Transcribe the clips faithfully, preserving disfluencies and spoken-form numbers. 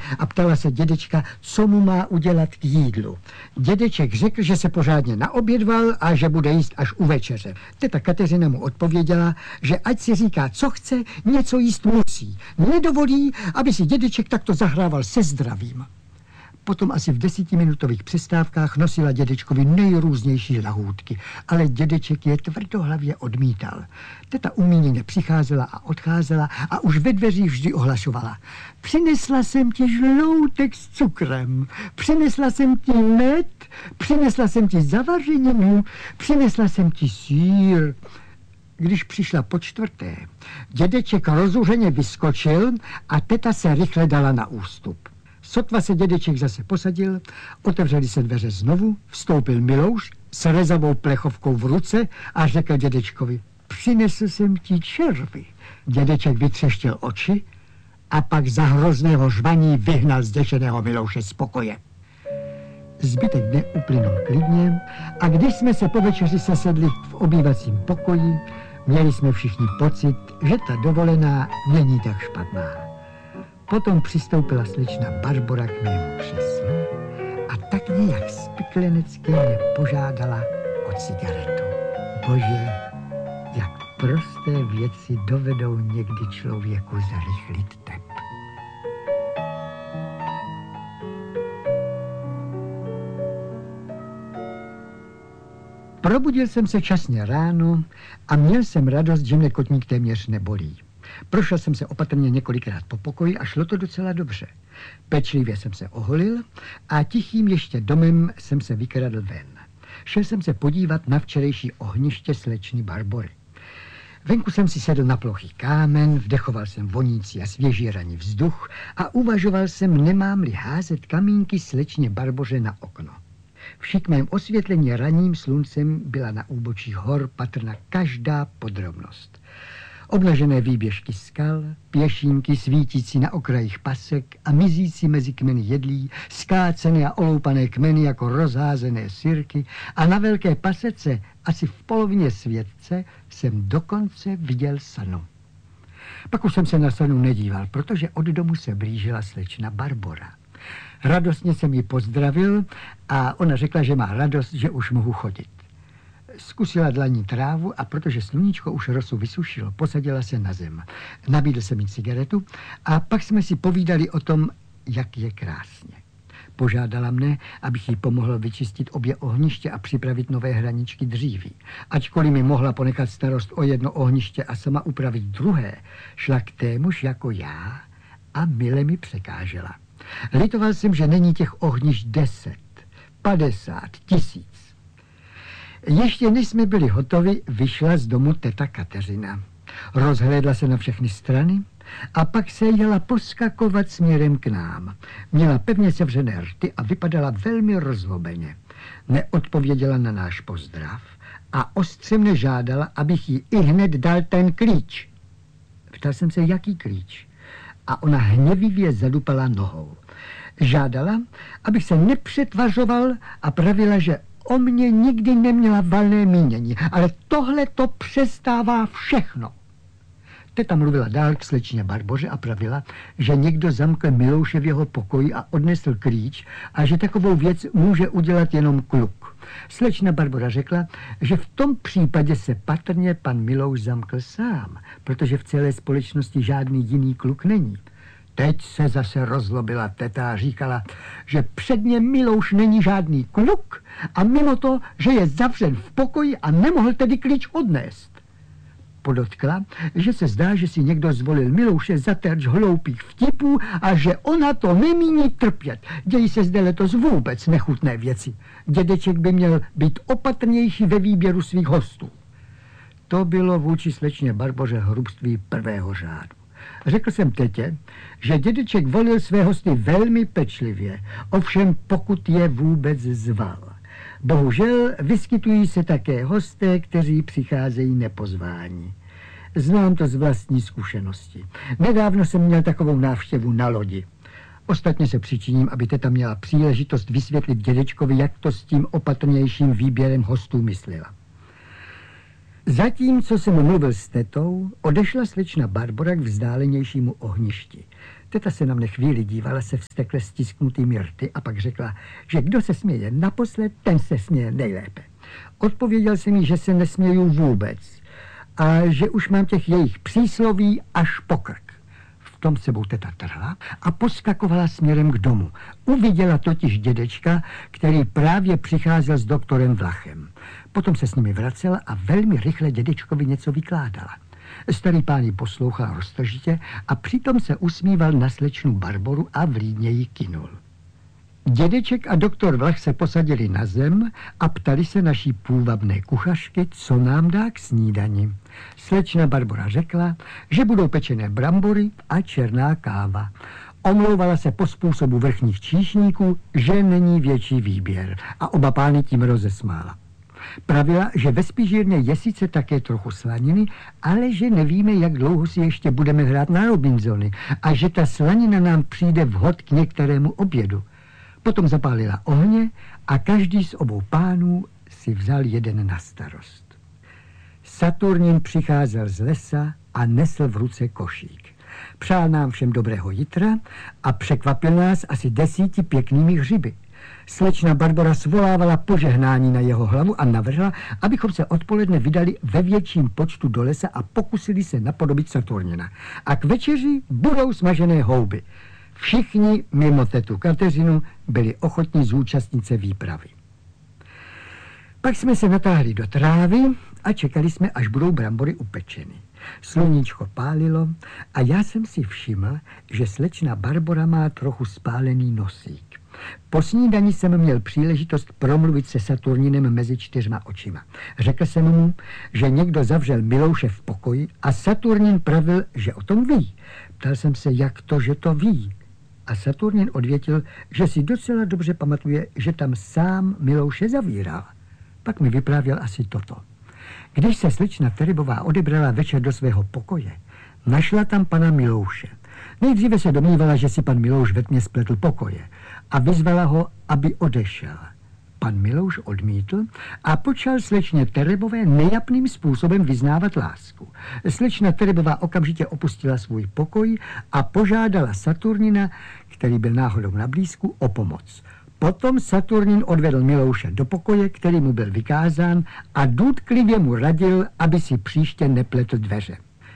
a ptala se dědečka, co mu má udělat k jídlu. Dědeček řekl, že se pořádně naobědval a že bude jíst až u večeře. Teta Kateřina mu odpověděla, že ať si říká, co chce, něco jíst musí. Nedovolí, aby si dědeček takto zahrával se zdravím. Potom asi v desetiminutových přestávkách nosila dědečkovi nejrůznější lahůdky, ale dědeček je tvrdohlavě odmítal. Teta umíněně přicházela a odcházela a už ve dveřích vždy ohlašovala. Přinesla jsem ti žloutek s cukrem, přinesla jsem ti med, přinesla jsem ti zavařeninu, přinesla jsem ti sýr. Když přišla po čtvrté, dědeček rozuřeně vyskočil a teta se rychle dala na ústup. Sotva se dědeček zase posadil, otevřeli se dveře znovu, vstoupil Milouš s rezavou plechovkou v ruce a řekl dědečkovi, přinesl jsem ti červy. Dědeček vytřeštil oči a pak za hrozného žvaní vyhnal zděšeného Milouše z pokoje. Zbytek dne uplynul klidně a když jsme se po večeři sesedli v obývacím pokoji, měli jsme všichni pocit, že ta dovolená není tak špatná. Potom přistoupila slečna Barbora k mému křeslu a tak nějak spiklenecky mě požádala o cigaretu. Bože, jak prosté věci dovedou někdy člověku zrychlit tep. Probudil jsem se časně ráno a měl jsem radost, že mě kotník téměř nebolí. Prošel jsem se opatrně několikrát po pokoji a šlo to docela dobře. Pečlivě jsem se oholil a tichým ještě domem jsem se vykradl ven. Šel jsem se podívat na včerejší ohniště slečny Barbory. Venku jsem si sedl na plochý kámen, vdechoval jsem vonící a svěží ranní vzduch a uvažoval jsem, nemám-li házet kamínky slečně Barboře na okno. V šikmém osvětlení ranním sluncem byla na úbočí hor patrna každá podrobnost. Obnažené výběžky skal, pěšínky svítící na okrajích pasek a mizící mezi kmeny jedlí, skácené a oloupané kmeny jako rozházené sirky a na velké pasece, asi v polovině světce, jsem dokonce viděl sanu. Pak už jsem se na sanu nedíval, protože od domu se blížila slečna Barbora. Radostně jsem ji pozdravil a ona řekla, že má radost, že už mohu chodit. Zkusila dlaní trávu a protože sluníčko už rosu vysušilo, posadila se na zem. Nabídl jsem jí cigaretu a pak jsme si povídali o tom, jak je krásně. Požádala mne, abych jí pomohl vyčistit obě ohniště a připravit nové hraničky dříví. Ačkoliv mi mohla ponechat starost o jedno ohniště a sama upravit druhé, šla k témuž jako já a mile mi překážela. Litoval jsem, že není těch ohnišť deset, padesát, tisíc. Ještě než jsme byli hotovi, vyšla z domu teta Kateřina. Rozhlédla se na všechny strany a pak se jela poskakovat směrem k nám. Měla pevně sevřené rty a vypadala velmi rozlobeně. Neodpověděla na náš pozdrav a ostře mne žádala, abych jí ihned dal ten klíč. Ptal jsem se, jaký klíč? A ona hněvivě zadupala nohou. Žádala, abych se nepřetvařoval a pravila, že o mě nikdy neměla valné mínění, ale tohle to přestává všechno. Teta mluvila dál k slečně Barboře a pravila, že někdo zamkl Milouše v jeho pokoji a odnesl klíč a že takovou věc může udělat jenom kluk. Slečna Barbora řekla, že v tom případě se patrně pan Milouš zamkl sám, protože v celé společnosti žádný jiný kluk není. Teď se zase rozlobila teta a říkala, že předně Milouš není žádný kluk a mimo to, že je zavřen v pokoji a nemohl tedy klíč odnést. Podotkla, že se zdá, že si někdo zvolil Milouše za terč hloupých vtipů a že ona to nemíní trpět. Dějí se zde letos vůbec nechutné věci. Dědeček by měl být opatrnější ve výběru svých hostů. To bylo vůči slečně Barboře hrubství prvého řádu. Řekl jsem tetě, že dědeček volil své hosty velmi pečlivě, ovšem pokud je vůbec zval. Bohužel vyskytují se také hosté, kteří přicházejí nepozváni. Znám to z vlastní zkušenosti. Nedávno jsem měl takovou návštěvu na lodi. Ostatně se přičiním, aby teta měla příležitost vysvětlit dědečkovi, jak to s tím opatrnějším výběrem hostů myslela. Zatímco jsem mluvil s tetou, odešla slečna Barbora k vzdálenějšímu ohništi. Teta se na mne chvíli dívala se vztekle stisknutými rty a pak řekla, že kdo se směje naposled, ten se směje nejlépe. Odpověděl jsem jí, že se nesměju vůbec a že už mám těch jejich přísloví až po krk. V tom sebou teta trhla a poskakovala směrem k domu. Uviděla totiž dědečka, který právě přicházel s doktorem Vlachem. Potom se s nimi vracela a velmi rychle dědečkovi něco vykládala. Starý pán ji poslouchal roztržitě a přitom se usmíval na slečnu Barboru a vlídně jí kynul. Dědeček a doktor Vlach se posadili na zem a ptali se naší půvabné kuchařky, co nám dá k snídani. Slečna Barbora řekla, že budou pečené brambory a černá káva. Omlouvala se po způsobu vrchních číšníků, že není větší výběr a oba pány tím rozesmála. Pravila, že ve spižírně je sice také trochu slaniny, ale že nevíme, jak dlouho si ještě budeme hrát na Robinsony a že ta slanina nám přijde vhod k některému obědu. Potom zapálila ohně a každý z obou pánů si vzal jeden na starost. Saturnin přicházel z lesa a nesl v ruce košík. Přál nám všem dobrého jitra a překvapil nás asi desíti pěknými hřiby. Slečna Barbora svolávala požehnání na jeho hlavu a navrhla, abychom se odpoledne vydali ve větším počtu do lesa a pokusili se napodobit Saturnina. A k večeři budou smažené houby. Všichni mimo tetu Kateřinu byli ochotní zúčastnit se výpravy. Pak jsme se natáhli do trávy a čekali jsme, až budou brambory upečeny. Sluníčko pálilo a já jsem si všiml, že slečna Barbora má trochu spálený nosík. Po snídani jsem měl příležitost promluvit se Saturninem mezi čtyřma očima. Řekl jsem mu, že někdo zavřel Milouše v pokoji a Saturnin pravil, že o tom ví. Ptal jsem se, jak to, že to ví. A Saturnin odvětil, že si docela dobře pamatuje, že tam sám Milouše zavíral. Pak mi vyprávěl asi toto. Když se slečna Terybová odebrala večer do svého pokoje, našla tam pana Milouše. Nejdříve se domnívala, že si pan Milouš ve tmě spletl pokoje a vyzvala ho, aby odešel. Pan Milouš odmítl a počal slečně Terybové nejapným způsobem vyznávat lásku. Slečna Terybová okamžitě opustila svůj pokoj a požádala Saturnina, který byl náhodou na blízku, o pomoc. Potom Saturnin odvedl Milouše do pokoje, který mu byl vykázán, a důtklivě mu radil, aby si příště nepletl dveře.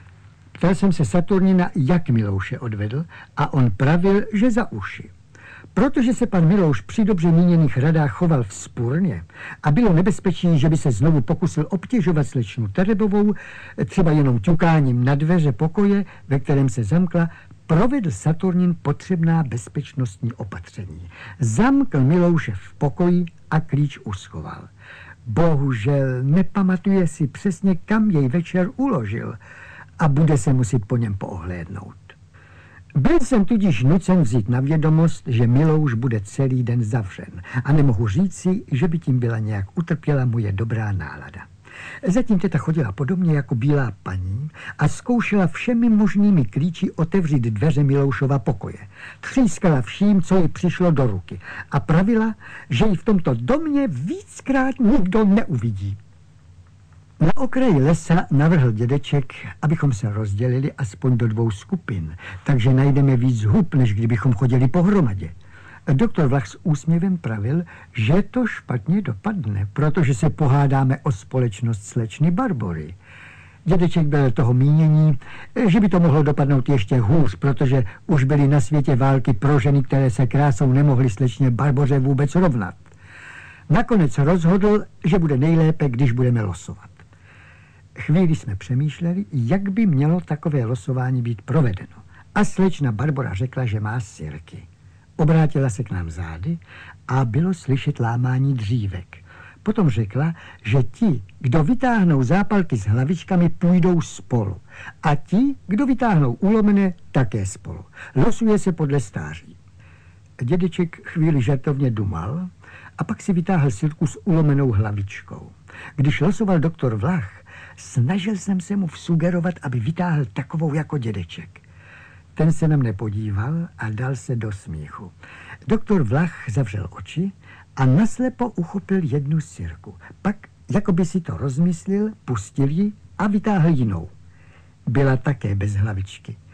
Ptal jsem se Saturnina, jak Milouše odvedl, a on pravil, že za uši. Protože se pan Milouš při dobře míněných radách choval vzpurně a bylo nebezpečí, že by se znovu pokusil obtěžovat slečnu Terybovou, třeba jenom ťukáním na dveře pokoje, ve kterém se zamkla, provedl Saturnin potřebná bezpečnostní opatření. Zamkl Milouše v pokoji a klíč uschoval. Bohužel nepamatuje si přesně, kam jej večer uložil a bude se muset po něm poohlédnout. Byl jsem tudíž nucen vzít na vědomost, že Milouš bude celý den zavřen a nemohu říci, že by tím byla nějak utrpěla moje dobrá nálada. Zatím teta chodila podobně jako bílá paní a zkoušela všemi možnými klíči otevřít dveře Miloušova pokoje. Třískala vším, co jí přišlo do ruky a pravila, že ji v tomto domě víckrát nikdo neuvidí. Na okraji lesa navrhl dědeček, abychom se rozdělili aspoň do dvou skupin, takže najdeme víc hub, než kdybychom chodili pohromadě. Doktor Vlach s úsměvem pravil, že to špatně dopadne, protože se pohádáme o společnost slečny Barbory. Dědeček byl toho mínění, že by to mohlo dopadnout ještě hůř, protože už byly na světě války pro ženy, které se krásou nemohly slečně Barboře vůbec rovnat. Nakonec rozhodl, že bude nejlépe, když budeme losovat. Chvíli jsme přemýšleli, jak by mělo takové losování být provedeno. A slečna Barbora řekla, že má sirky. Obrátila se k nám zády a bylo slyšet lámání dřívek. Potom řekla, že ti, kdo vytáhnou zápalky s hlavičkami, půjdou spolu. A ti, kdo vytáhnou ulomené, také spolu. Losuje se podle stáří. Dědeček chvíli žartovně dumal a pak si vytáhl sirku s ulomenou hlavičkou. Když losoval doktor Vlach, snažil jsem se mu vsugerovat, aby vytáhl takovou jako dědeček. Ten se na mne podíval a dal se do smíchu. Doktor Vlach zavřel oči a naslepo uchopil jednu sirku. Pak, jako by si to rozmyslil, pustil ji a vytáhl jinou. Byla také bez hlavičky.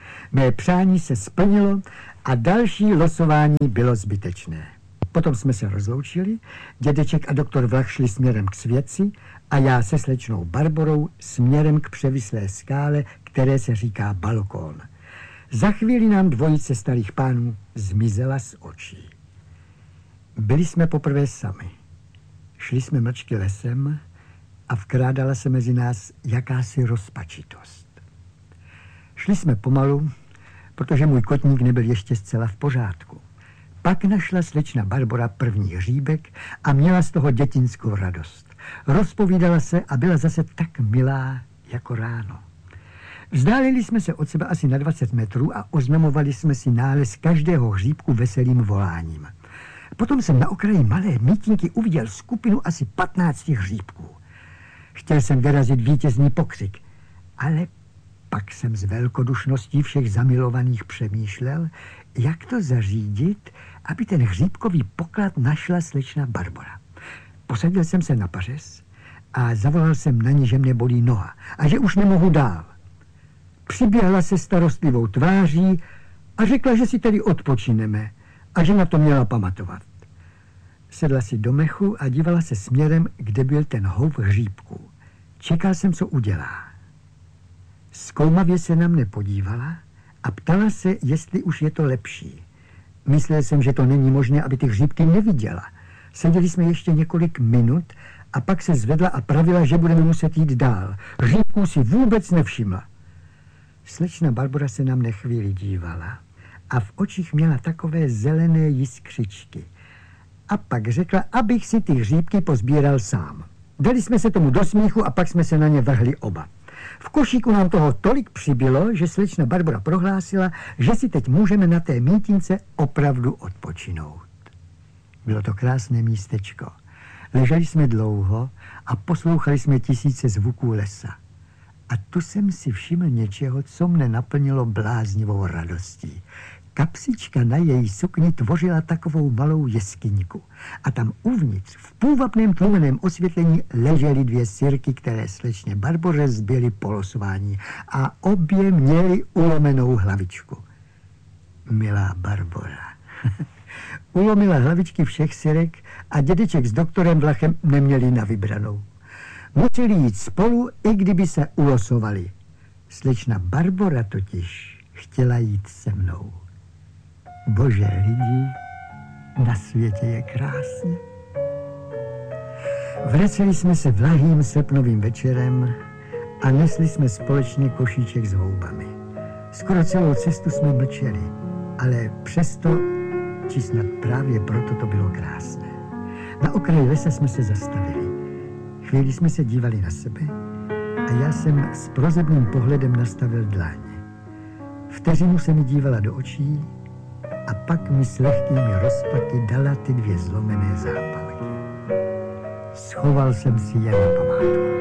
Mé přání se splnilo a další losování bylo zbytečné. Potom jsme se rozloučili, dědeček a doktor Vlach šli směrem k světci a já se slečnou Barborou směrem k převislé skále, které se říká balkón. Za chvíli nám dvojice starých pánů zmizela z očí. Byli jsme poprvé sami. Šli jsme mlčky lesem a vkrádala se mezi nás jakási rozpačitost. Šli jsme pomalu, protože můj kotník nebyl ještě zcela v pořádku. Pak našla slečna Barbora první hříbek a měla z toho dětinskou radost. Rozpovídala se a byla zase tak milá jako ráno. Vzdálili jsme se od sebe asi na dvacet metrů a oznamovali jsme si nález každého hříbku veselým voláním. Potom jsem na okraji malé mítinky uviděl skupinu asi patnácti hříbků. Chtěl jsem vyrazit vítězný pokřik, ale pak jsem s velkodušností všech zamilovaných přemýšlel, jak to zařídit, aby ten hříbkový poklad našla slečna Barbora. Posadil jsem se na pařez a zavolal jsem na ní, že mě bolí noha a že už nemohu dál. Přiběhla se starostlivou tváří a řekla, že si tedy odpočineme a že na to měla pamatovat. Sedla si do mechu a dívala se směrem, kde byl ten houp hříbků. Čekal jsem, co udělá. Zkoumavě se na mne podívala a ptala se, jestli už je to lepší. Myslel jsem, že to není možné, aby ty hříbky neviděla. Seděli jsme ještě několik minut a pak se zvedla a pravila, že budeme muset jít dál. Hříbků si vůbec nevšimla. Slečna Barbora se na mne chvíli dívala a v očích měla takové zelené jiskřičky. A pak řekla, abych si ty hříbky pozbíral sám. Dali jsme se tomu do smíchu a pak jsme se na ně vrhli oba. V košíku nám toho tolik přibylo, že slečna Barbora prohlásila, že si teď můžeme na té mítince opravdu odpočinout. Bylo to krásné místečko. Leželi jsme dlouho a poslouchali jsme tisíce zvuků lesa. A tu jsem si všiml něčeho, co mne naplnilo bláznivou radostí. Kapsička na její sukni tvořila takovou malou jeskyňku. A tam uvnitř, v půvabném tlumeném osvětlení, ležely dvě sirky, které slečně Barboře zbyly po losování. A obě měly ulomenou hlavičku. Milá Barbora. Ulomila hlavičky všech sirek a dědeček s doktorem Vlachem neměli na vybranou. Museli jít spolu, i kdyby se ulosovali. Slečna Barbora totiž chtěla jít se mnou. Bože, lidi, na světě je krásně. Vraceli jsme se vlahým srpnovým večerem a nesli jsme společně košíček s houbami. Skoro celou cestu jsme mlčeli, ale přesto, či snad právě proto to bylo krásné. Na okraji lesa jsme se zastavili. Chvíli jsme se dívali na sebe a já jsem s prozebným pohledem nastavil dlaň. Vteřinu se mi dívala do očí a pak mi s lehkými rozpaky dala ty dvě zlomené zápalky. Schoval jsem si je na památku.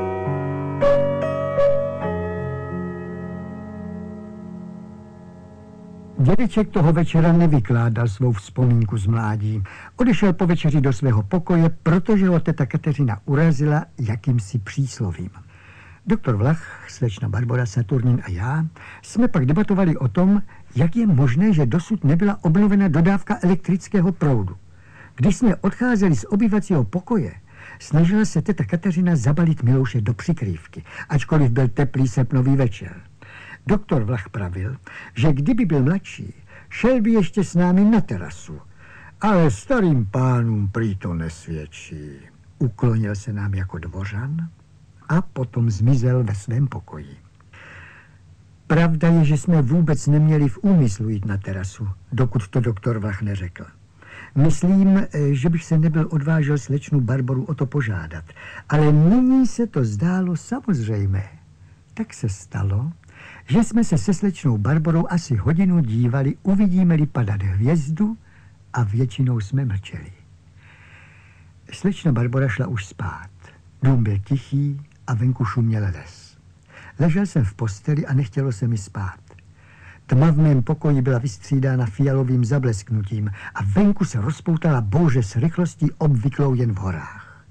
Dědeček toho večera nevykládal svou vzpomínku z mládí. Odešel po večeři do svého pokoje, protože ho teta Kateřina urazila jakýmsi příslovím. Doktor Vlach, slečna Barbora, Saturnín a já jsme pak debatovali o tom, jak je možné, že dosud nebyla obnovena dodávka elektrického proudu. Když jsme odcházeli z obyvacího pokoje, snažila se teta Kateřina zabalit Milouše do přikrývky, ačkoliv byl teplý srpnový večer. Doktor Vlach pravil, že kdyby byl mladší, šel by ještě s námi na terasu. Ale starým pánům prý to nesvědčí. Uklonil se nám jako dvořan a potom zmizel ve svém pokoji. Pravda je, že jsme vůbec neměli v úmyslu jít na terasu, dokud to doktor Vlach neřekl. Myslím, že bych se nebyl odvážil slečnu Barboru o to požádat, ale nyní se to zdálo samozřejmé. Tak se stalo, že jsme se se slečnou Barborou asi hodinu dívali, uvidíme-li padat hvězdu, a většinou jsme mlčeli. Slečna Barbora šla už spát. Dům byl tichý a venku šuměl les. Ležel jsem v posteli a nechtělo se mi spát. Tma v mém pokoji byla vystřídána fialovým zablesknutím a venku se rozpoutala bouře s rychlostí obvyklou jen v horách.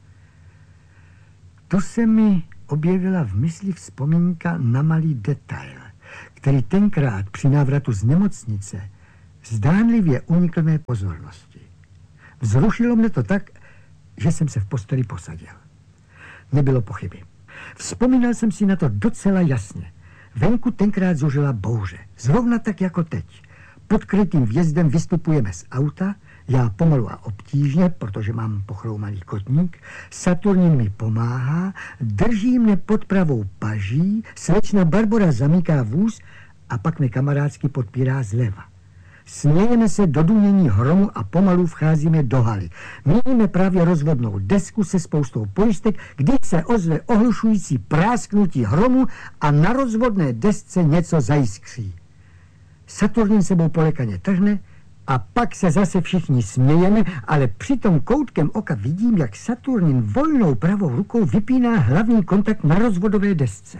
Tu se mi objevila v mysli vzpomínka na malý detail, který tenkrát při návratu z nemocnice zdánlivě unikl mé pozornosti. Vzrušilo mne to tak, že jsem se v posteli posadil. Nebylo pochyby. Vzpomínal jsem si na to docela jasně. Venku tenkrát zuřila bouře, zrovna tak jako teď. Pod krytým vjezdem vystupujeme z auta, já pomalu a obtížně, protože mám pochroumaný kotník, Saturnin mi pomáhá, drží mne pod pravou paží, slečna Barbora zamyká vůz a pak mě kamarádsky podpírá zleva. Smějeme se do dunění hromu a pomalu vcházíme do haly. Měníme právě rozvodnou desku se spoustou pojistek, když se ozve ohlušující prásknutí hromu a na rozvodné desce něco zajiskří. Saturnin sebou polekaně trhne a pak se zase všichni smějeme, ale přitom koutkem oka vidím, jak Saturnin volnou pravou rukou vypíná hlavní kontakt na rozvodové desce.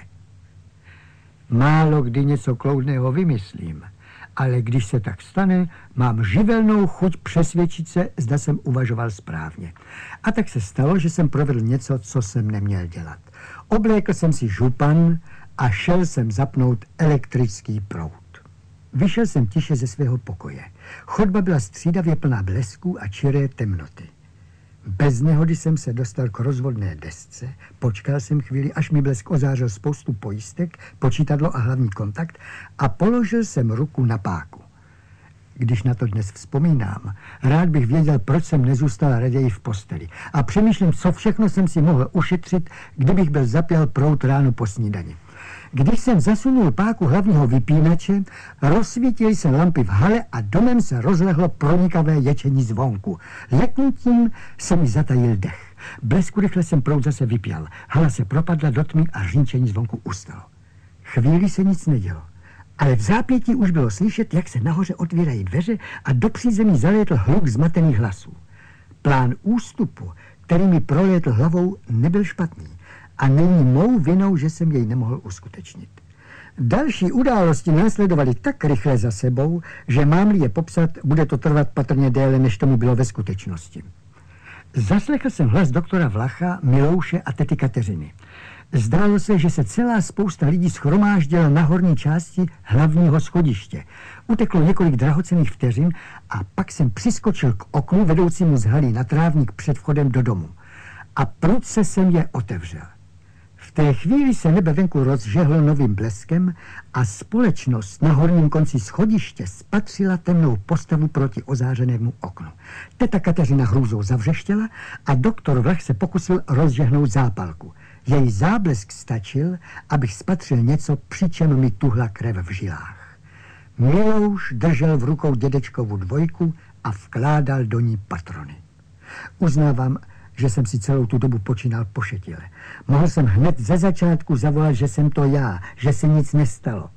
Málo kdy něco kloudného vymyslím, ale když se tak stane, mám živelnou chuť přesvědčit se, zda jsem uvažoval správně. A tak se stalo, že jsem provedl něco, co jsem neměl dělat. Oblékl jsem si župan a šel jsem zapnout elektrický proud. Vyšel jsem tiše ze svého pokoje. Chodba byla střídavě plná blesků a čiré temnoty. Bez nehody jsem se dostal k rozvodné desce, počkal jsem chvíli, až mi blesk ozářil spoustu pojistek, počítadlo a hlavní kontakt a položil jsem ruku na páku. Když na to dnes vzpomínám, rád bych věděl, proč jsem nezůstal raději v posteli. A přemýšlím, co všechno jsem si mohl ušetřit, kdybych byl zapěl proud ráno po snídani. Když jsem zasunul páku hlavního vypínače, rozsvítily se lampy v hale a domem se rozlehlo pronikavé ječení zvonku. Leknutím se mi zatajil dech. Blesku rychle jsem proud zase vypěl. Hala se propadla do tmy a řinčení zvonku ustalo. Chvíli se nic nedělo, ale v zápětí už bylo slyšet, jak se nahoře otvírají dveře a do přízemí zalétl hluk zmatených hlasů. Plán ústupu, který mi prolétl hlavou, nebyl špatný. A není mou vinou, že jsem jej nemohl uskutečnit. Další události následovaly tak rychle za sebou, že mám-li je popsat, bude to trvat patrně déle, než tomu bylo ve skutečnosti. Zaslechl jsem hlas doktora Vlacha, Milouše a tety Kateřiny. Zdálo se, že se celá spousta lidí shromáždila na horní části hlavního schodiště. Uteklo několik drahocenných vteřin a pak jsem přiskočil k oknu vedoucímu z haly na trávník před vchodem do domu. A prudce jsem je otevřel. V té chvíli se nebe venku rozžehlo novým bleskem a společnost na horním konci schodiště spatřila temnou postavu proti ozářenému oknu. Teta Kateřina hrůzou zavřeštěla a doktor Vlach se pokusil rozžehnout zápalku. Její záblesk stačil, abych spatřil něco, přičem mi tuhla krev v žilách. Milouš držel v rukou dědečkovu dvojku a vkládal do ní patrony. Uznávám, že jsem si celou tu dobu počínal pošetile. Mohl jsem hned ze začátku zavolat, že jsem to já, že se nic nestalo.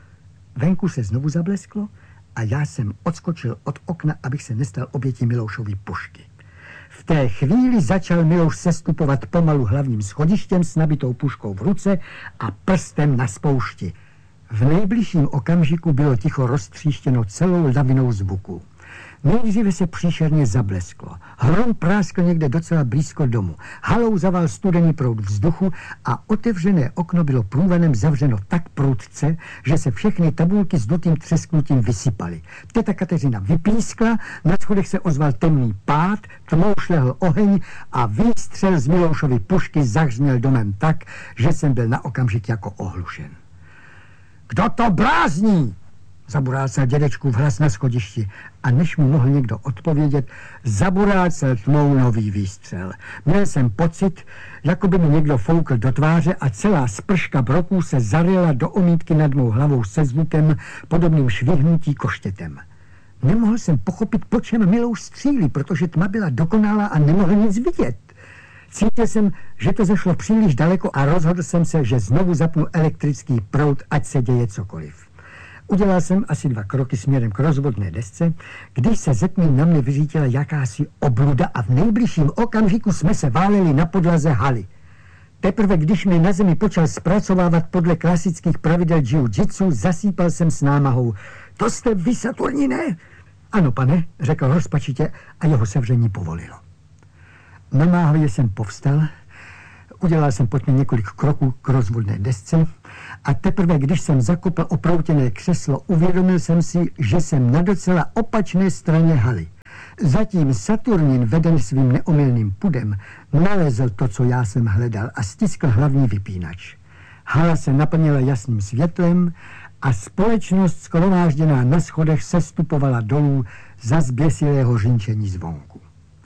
Venku se znovu zablesklo a já jsem odskočil od okna, abych se nestal obětí Miloušovy pušky. V té chvíli začal Milouš sestupovat pomalu hlavním schodištěm s nabitou puškou v ruce a prstem na spoušti. V nejbližším okamžiku bylo ticho roztříštěno celou lavinou zvuků. Nejdříve se příšerně zablesklo. Hrom práskl někde docela blízko domu. Halou zaval studený proud vzduchu a otevřené okno bylo průvanem zavřeno tak prudce, že se všechny tabulky s dutým třesknutím vysypaly. Teta Kateřina vypískla, na schodech se ozval temný pád, tmou šlehl oheň a výstřel z Miloušovy pušky zahřměl domem tak, že jsem byl na okamžik jako ohlušen. Kdo to blázní? Zaburácel dědečkův hlas na schodišti a než mu mohl někdo odpovědět, zaburácel tmou nový výstřel. Měl jsem pocit, jako by mi někdo foukl do tváře a celá sprška broků se zaryla do omítky nad mou hlavou se zvukem podobným švihnutí koštětem. Nemohl jsem pochopit, po čem Milouš střílí, protože tma byla dokonalá a nemohl nic vidět. Cítil jsem, že to zašlo příliš daleko a rozhodl jsem se, že znovu zapnu elektrický proud, ať se děje cokoliv. Udělal jsem asi dva kroky směrem k rozvodné desce, když se ze tmy na mě vyřítila jakási obluda a v nejbližším okamžiku jsme se váleli na podlaze haly. Teprve když mě na zemi počal zpracovávat podle klasických pravidel jiu-jitsu, zasýpal jsem s námahou. To jste vy, Saturnine? Ano, pane, řekl rozpačitě a jeho sevření povolilo. Namáhavě jsem povstal, Udělal jsem pod ní několik kroků k rozvodné desce a teprve, když jsem zakopl oproutěné křeslo, uvědomil jsem si, že jsem na docela opačné straně haly. Zatím Saturnin, veden svým neomylným pudem, nalezl to, co já jsem hledal, a stiskl hlavní vypínač. Hala se naplnila jasným světlem a společnost shromážděná na schodech sestupovala dolů za zběsilého řinčení zvonku.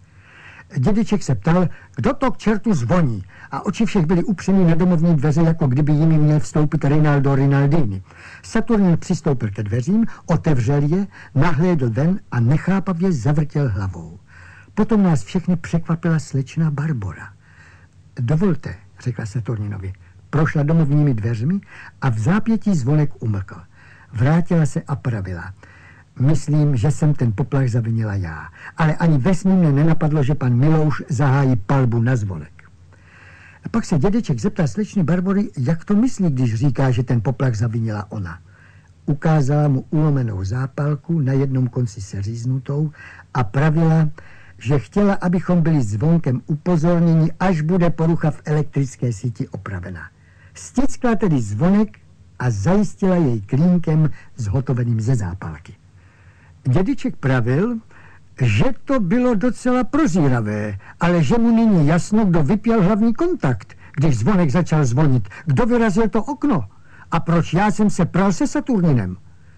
Dědeček se ptal, kdo to k čertu zvoní, a oči všech byly upřeny na domovní dveře, jako kdyby jimi měl vstoupit Rinaldo Rinaldini. Saturnin přistoupil ke dveřím, otevřel je, nahlédl ven a nechápavě zavrtěl hlavou. Potom nás všechny překvapila slečna Barbora. Dovolte, řekla Saturninovi. Prošla domovními dveřmi a v zápětí zvonek umlkl. Vrátila se a pravila. Myslím, že jsem ten poplach zavinila já, ale ani ve snu mě nenapadlo, že pan Milouš zahájí palbu na zvonek. A pak se dědeček zeptal slečny Barbory, jak to myslí, když říká, že ten poplach zavinila ona. Ukázala mu ulomenou zápalku, na jednom konci seříznutou, a pravila, že chtěla, abychom byli zvonkem upozorněni, až bude porucha v elektrické síti opravena. Stiskla tedy zvonek a zajistila jej klínkem zhotoveným ze zápalky. Dědeček pravil, že to bylo docela prozíravé, ale že mu není jasno, kdo vypěl hlavní kontakt, když zvonek začal zvonit, kdo vyrazil to okno a proč já jsem se pral se Saturninem.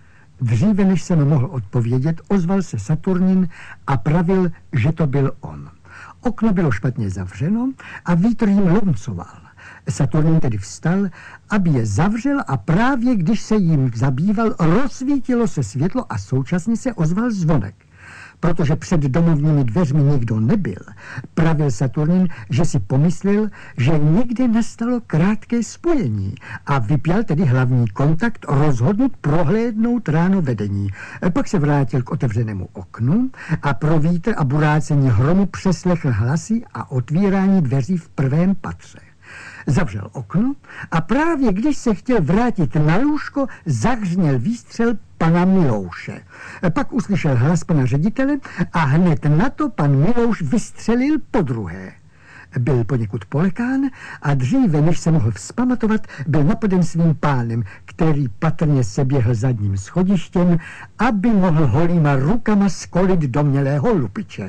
Dříve, než jsem mohl odpovědět, ozval se Saturnin a pravil, že to byl on. Okno bylo špatně zavřeno a vítr jim lomcoval. Saturnin tedy vstal, aby je zavřel, a právě když se jim zabýval, rozsvítilo se světlo a současně se ozval zvonek. Protože před domovními dveřmi nikdo nebyl, pravil Saturnin, že si pomyslel, že někde nastalo krátké spojení a vypěl tedy hlavní kontakt, rozhodnut prohlédnout ráno vedení. Pak se vrátil k otevřenému oknu a pro vítr a burácení hromu přeslechl hlasy a otvírání dveří v prvém patře. Zavřel okno a právě když se chtěl vrátit na lůžko, zahřměl výstřel pana Milouše. Pak uslyšel hlas pana ředitele a hned na to pan Milouš vystřelil podruhé. Byl poněkud polekán a dříve, než se mohl vzpamatovat, byl napaden svým pánem, který patrně se běhl zadním schodištěm, aby mohl holýma rukama skolit domnělého lupiče.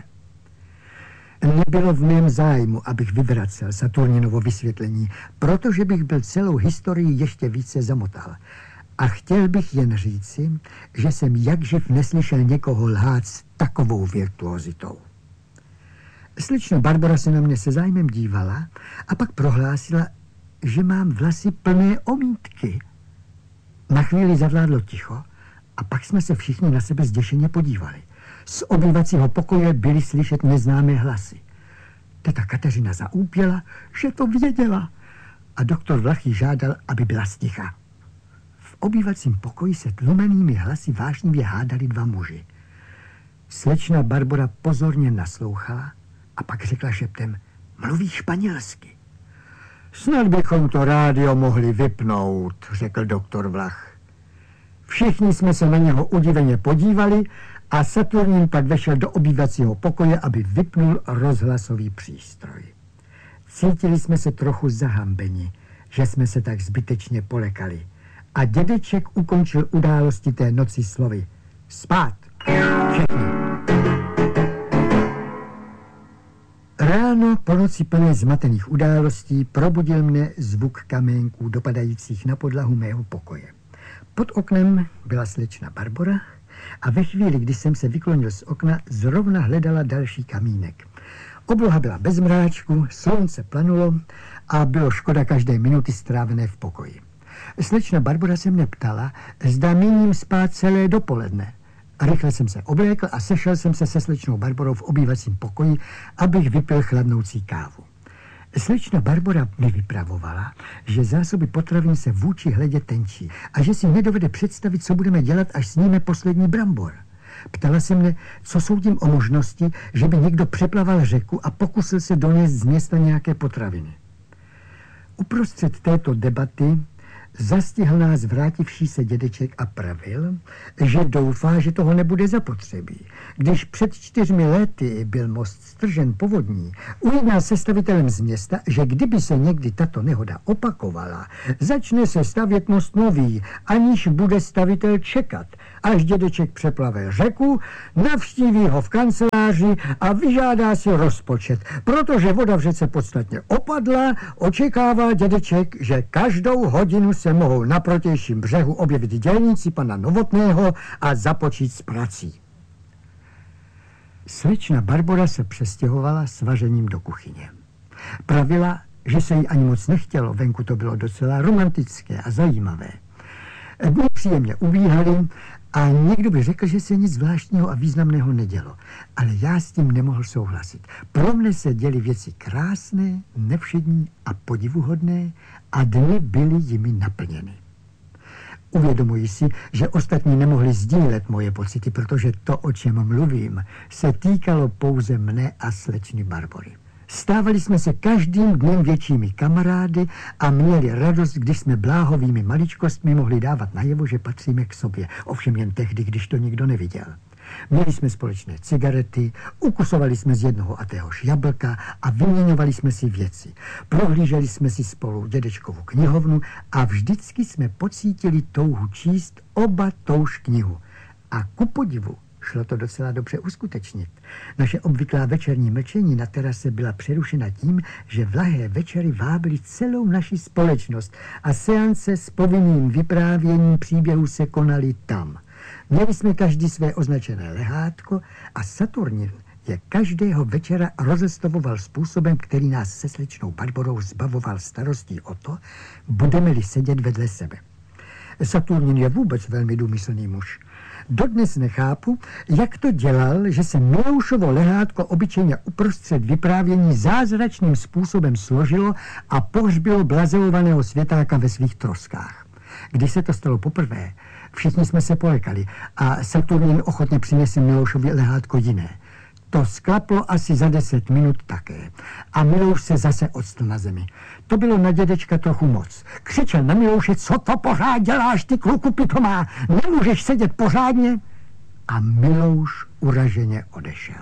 Nebylo v mém zájmu, abych vyvracel Saturninovo vysvětlení, protože bych byl celou historii ještě více zamotal. A chtěl bych jen říci, že jsem jakživ neslyšel někoho lhát s takovou virtuozitou. Slečna Barbora se na mě se zájmem dívala a pak prohlásila, že mám vlasy plné omítky. Na chvíli zavládlo ticho a pak jsme se všichni na sebe zděšeně podívali. Z obývacího pokoje byly slyšet neznámé hlasy. Teta Kateřina zaúpěla, že to věděla, a doktor Vlachy žádal, aby byla sticha. V obývacím pokoji se tlumenými hlasy vášnivě hádali dva muži. Slečna Barbora pozorně naslouchala a pak řekla šeptem, mluví španělsky. Snad bychom to rádio mohli vypnout, řekl doktor Vlach. Všichni jsme se na něho udiveně podívali a Saturnin pak vešel do obývacího pokoje, aby vypnul rozhlasový přístroj. Cítili jsme se trochu zahambeni, že jsme se tak zbytečně polekali. A dědeček ukončil události té noci slovy. Spát! Všichni! Ráno po noci plné zmatených událostí probudil mne zvuk kaménků dopadajících na podlahu mého pokoje. Pod oknem byla slečna Barbora a ve chvíli, kdy jsem se vyklonil z okna, zrovna hledala další kamínek. Obloha byla bez mráčku, slunce planulo a bylo škoda každé minuty strávené v pokoji. Slečna Barbora se mne ptala, zda míním spát celé dopoledne. Rychle jsem se oblékl a sešel jsem se se slečnou Barborou v obývacím pokoji, abych vypil chladnoucí kávu. Slečna Barbora mi vypravovala, že zásoby potravin se vůči hledě tenčí a že si nedovede představit, co budeme dělat, až sníme poslední brambor. Ptala se mne, co soudím o možnosti, že by někdo přeplaval řeku a pokusil se donést z města nějaké potraviny. Uprostřed této debaty Zastihl nás vrátivší se dědeček a pravil, že doufá, že toho nebude zapotřebí. Když před čtyřmi lety byl most stržen povodní, ujednal se stavitelem z města, že kdyby se někdy tato nehoda opakovala, začne se stavět most nový, aniž bude stavitel čekat, až dědeček přeplave řeku, navštíví ho v kanceláři a vyžádá si rozpočet. Protože voda v řece podstatně opadla, očekává dědeček, že každou hodinu se mohou na protějším břehu objevit dělníci pana Novotného a započít s prací. Slečna Barbora se přestěhovala s vařením do kuchyně. Pravila, že se jí ani moc nechtělo, venku to bylo docela romantické a zajímavé. Dny příjemně ubíhaly a někdo by řekl, že se nic zvláštního a významného nedělo. Ale já s tím nemohl souhlasit. Pro mne se děly věci krásné, nevšední a podivuhodné a dny byly jimi naplněny. Uvědomuji si, že ostatní nemohli sdílet moje pocity, protože to, o čem mluvím, se týkalo pouze mne a slečny Barbory. Stávali jsme se každým dnem většími kamarády a měli radost, když jsme bláhovými maličkostmi mohli dávat najevo, že patříme k sobě. Ovšem jen tehdy, když to nikdo neviděl. Měli jsme společné cigarety, ukusovali jsme z jednoho a téhož jablka a vyměňovali jsme si věci. Prohlíželi jsme si spolu dědečkovu knihovnu a vždycky jsme pocítili touhu číst oba touž knihu. A ku podivu šlo to docela dobře uskutečnit. Naše obvyklá večerní mlčení na terase byla přerušena tím, že vlahé večery vábily celou naši společnost a seance s povinným vyprávěním příběhů se konaly tam. Měli jsme každý své označené lehátko a Saturnin je každého večera rozestavoval způsobem, který nás se slečnou Barborou zbavoval starostí o to, budeme-li sedět vedle sebe. Saturnin je vůbec velmi důmyslný muž. Dodnes nechápu, jak to dělal, že se Miloušovo lehátko obyčejně uprostřed vyprávění zázračným způsobem složilo a pohřbilo blazeovaného světáka ve svých troskách. Když se to stalo poprvé, všichni jsme se polekali a Saturnin ochotně přinesl Miloušovi lehátko jiné. To sklaplo asi za deset minut také. A Milouš se zase odstl na zemi. To bylo na dědečka trochu moc. Křičel na Milouše, co to pořád děláš, ty kluku pitomá? Nemůžeš sedět pořádně? A Milouš uraženě odešel.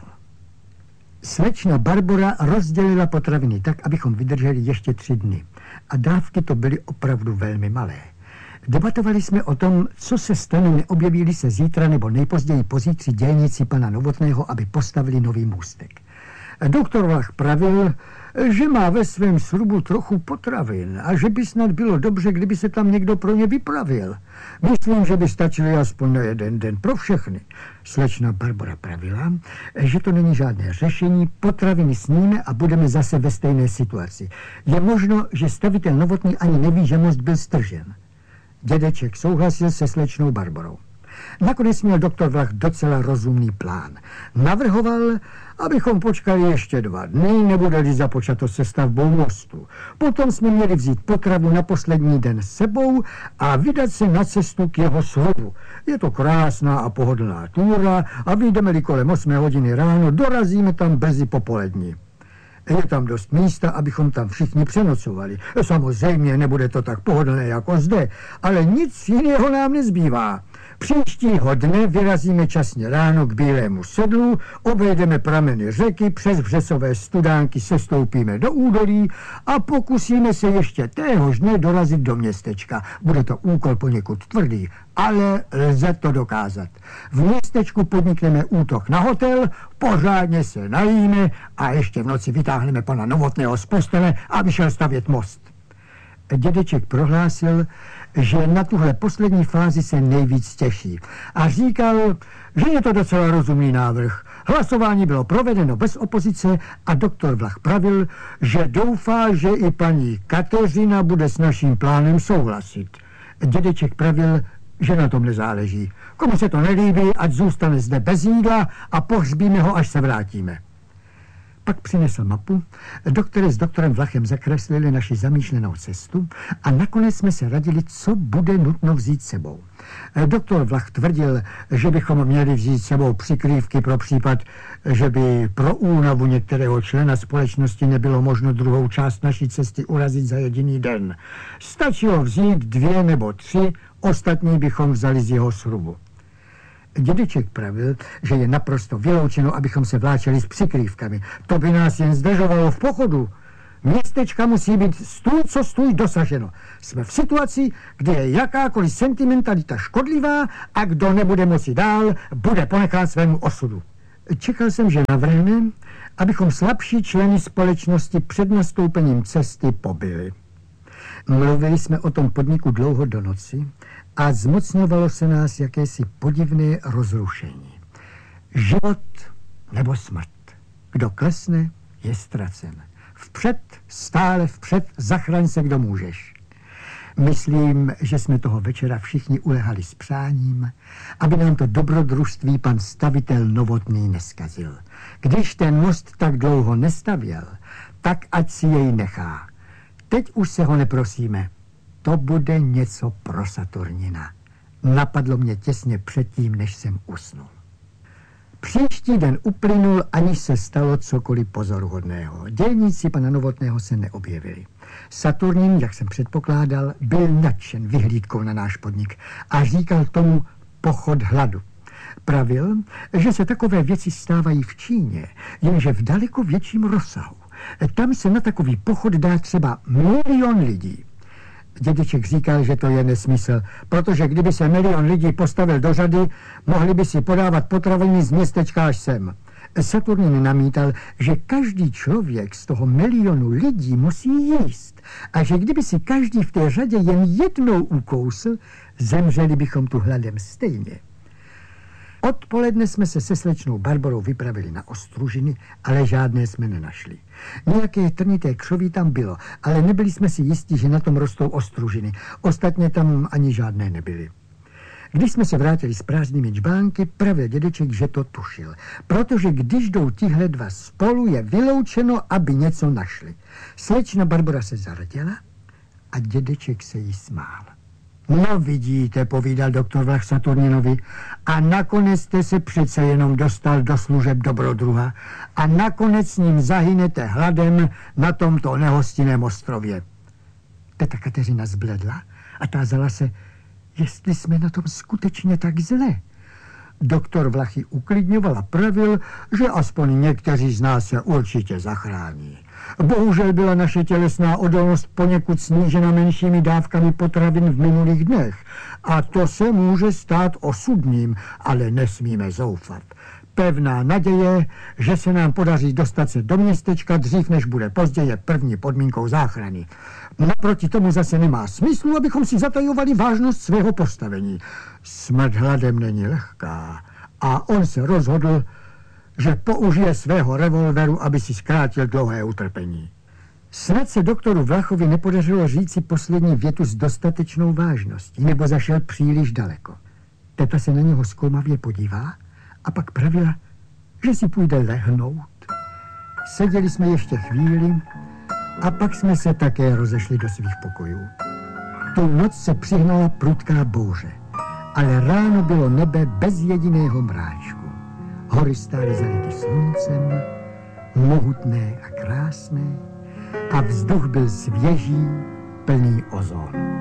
Slečna Barbora rozdělila potraviny tak, abychom vydrželi ještě tři dny. A dávky to byly opravdu velmi malé. Debatovali jsme o tom, co se stane, neobjeví se zítra nebo nejpozději pozítří dělníci pana Novotného, aby postavili nový můstek. Doktor Vlach pravil, že má ve svém srubu trochu potravin a že by snad bylo dobře, kdyby se tam někdo pro ně vypravil. Myslím, že by stačili aspoň na jeden den pro všechny. Slečna Barbora pravila, že to není žádné řešení, potraviny sníme a budeme zase ve stejné situaci. Je možno, že stavitel Novotný ani neví, že most byl stržen. Dědeček souhlasil se slečnou Barborou. Nakonec měl doktor Vlach docela rozumný plán. Navrhoval, abychom počkali ještě dva dny, nebude-li započato se stavbou mostu. Potom jsme měli vzít potravu na poslední den s sebou a vydat se na cestu k jeho srubu. Je to krásná a pohodlná túra a vyjdeme-li kolem osmé hodiny ráno, dorazíme tam brzy popolední. Je tam dost místa, abychom tam všichni přenocovali. Samozřejmě nebude to tak pohodlné jako zde, ale nic jiného nám nezbývá. Příštího dne vyrazíme časně ráno k Bílému sedlu, obejdeme prameny řeky, přes vřesové studánky sestoupíme do údolí a pokusíme se ještě téhož dne dorazit do městečka. Bude to úkol poněkud tvrdý, ale lze to dokázat. V městečku podnikneme útok na hotel, pořádně se najíme a ještě v noci vytáhneme pana Novotného z postele, aby šel stavět most. Dědeček prohlásil, že na tuhle poslední fázi se nejvíc těší a říkal, že je to docela rozumný návrh. Hlasování bylo provedeno bez opozice a doktor Vlach pravil, že doufá, že i paní Kateřina bude s naším plánem souhlasit. Dědeček pravil, že na tom nezáleží. Komu se to nelíbí, ať zůstane zde bez jídla a pohřbíme ho, až se vrátíme. Pak přinesl mapu, do které s doktorem Vlachem zakreslili naši zamýšlenou cestu a nakonec jsme se radili, co bude nutno vzít sebou. Doktor Vlach tvrdil, že bychom měli vzít sebou přikrývky pro případ, že by pro únavu některého člena společnosti nebylo možno druhou část naší cesty urazit za jediný den. Stačilo vzít dvě nebo tři, ostatní bychom vzali z jeho srubu. Dědeček pravil, že je naprosto vyloučeno, abychom se vláčeli s přikrývkami. To by nás jen zdržovalo v pochodu. Městečka musí být stůj co stůj dosaženo. Jsme v situaci, kdy je jakákoliv sentimentalita škodlivá a kdo nebude moci dál, bude ponechán svému osudu. Čekal jsem, že navrhne, abychom slabší členy společnosti před nastoupením cesty pobili. Mluvili jsme o tom podniku dlouho do noci a zmocňovalo se nás jakési podivné rozrušení. Život nebo smrt. Kdo klesne, je ztracen. Vpřed, stále vpřed, zachraň se, kdo můžeš. Myslím, že jsme toho večera všichni ulehali s přáním, aby nám to dobrodružství pan stavitel Novotný neskazil. Když ten most tak dlouho nestavěl, tak ať si jej nechá. Teď už se ho neprosíme. To bude něco pro Saturnina. Napadlo mě těsně předtím, než jsem usnul. Příští den uplynul, aniž se stalo cokoliv pozoruhodného. Dělníci pana Novotného se neobjevili. Saturnin, jak jsem předpokládal, byl nadšen vyhlídkou na náš podnik a říkal tomu pochod hladu. Pravil, že se takové věci stávají v Číně, jenže v daleko větším rozsahu. Tam se na takový pochod dá třeba milion lidí. Dědeček říkal, že to je nesmysl, protože kdyby se milion lidí postavil do řady, mohli by si podávat potraviny z městečka až sem. Saturnin namítal, že každý člověk z toho milionu lidí musí jíst a že kdyby si každý v té řadě jen jednou ukousl, zemřeli bychom tu hladem stejně. Odpoledne jsme se se slečnou Barborou vypravili na ostružiny, ale žádné jsme nenašli. Nějaké trnité křoví tam bylo, ale nebyli jsme si jistí, že na tom rostou ostružiny. Ostatně tam ani žádné nebyly. Když jsme se vrátili s prázdnými džbánky, pravil dědeček, že to tušil, protože když jdou tihle dva spolu, je vyloučeno, aby něco našli. Slečna Barbora se zarděla a dědeček se jí smál. No vidíte, povídal doktor Vlach Saturninovi, a nakonec jste se přece jenom dostal do služeb dobrodruha a nakonec s ním zahynete hladem na tomto nehostinném ostrově. Teta Kateřina zbledla a tázala se, jestli jsme na tom skutečně tak zle. Doktor Vlach ji uklidňoval a pravil, že aspoň někteří z nás se určitě zachrání. Bohužel byla naše tělesná odolnost poněkud snížena menšími dávkami potravin v minulých dnech. A to se může stát osudným, ale nesmíme zoufat. Pevná naděje, že se nám podaří dostat se do městečka dřív, než bude pozdě, je první podmínkou záchrany. Naproti tomu zase nemá smyslu, abychom si zatajovali vážnost svého postavení. Smrt hladem není lehká a on se rozhodl, že použije svého revolveru, aby si zkrátil dlouhé utrpení. Snad se doktoru Vlachovi nepodařilo říci poslední větu s dostatečnou vážností, nebo zašel příliš daleko. Teta se na něho zkoumavě podívá a pak pravila, že si půjde lehnout. Seděli jsme ještě chvíli a pak jsme se také rozešli do svých pokojů. Tu noc se přihnala prudká bouře, ale ráno bylo nebe bez jediného mráčku. Hory stály zality sluncem, mohutné a krásné, a vzduch byl svěží, plný ozónu.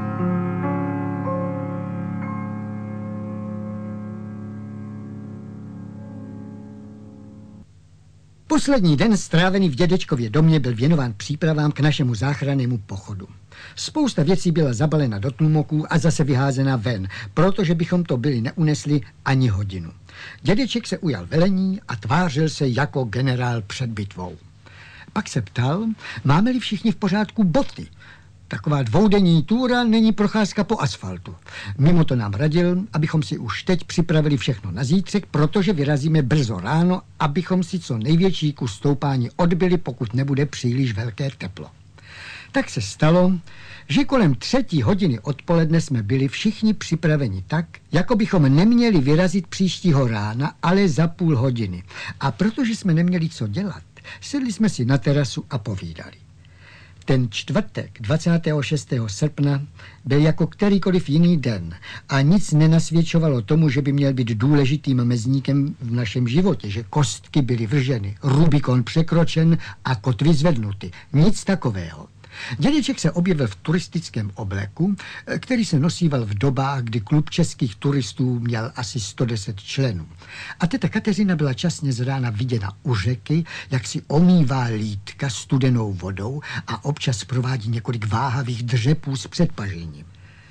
Poslední den strávený v dědečkově domě byl věnován přípravám k našemu záchrannému pochodu. Spousta věcí byla zabalena do tlumoků a zase vyházena ven, protože bychom to byli neunesli ani hodinu. Dědeček se ujal velení a tvářil se jako generál před bitvou. Pak se ptal, máme-li všichni v pořádku boty. Taková dvoudenní túra není procházka po asfaltu. Mimo to nám radil, abychom si už teď připravili všechno na zítřek, protože vyrazíme brzo ráno, abychom si co největší kus stoupání odbyli, pokud nebude příliš velké teplo. Tak se stalo, že kolem třetí hodiny odpoledne jsme byli všichni připraveni tak, jako bychom neměli vyrazit příštího rána, ale za půl hodiny. A protože jsme neměli co dělat, sedli jsme si na terasu a povídali. Ten čtvrtek dvacátého šestého srpna byl jako kterýkoliv jiný den a nic nenasvědčovalo tomu, že by měl být důležitým mezníkem v našem životě, že kostky byly vrženy, Rubikon překročen a kotvy zvednuty. Nic takového. Dědeček se objevil v turistickém obleku, který se nosíval v dobách, kdy klub českých turistů měl asi sto deset členů. A teta Kateřina byla časně z rána viděna u řeky, jak si omývá lítka studenou vodou a občas provádí několik váhavých dřepů s předpažením.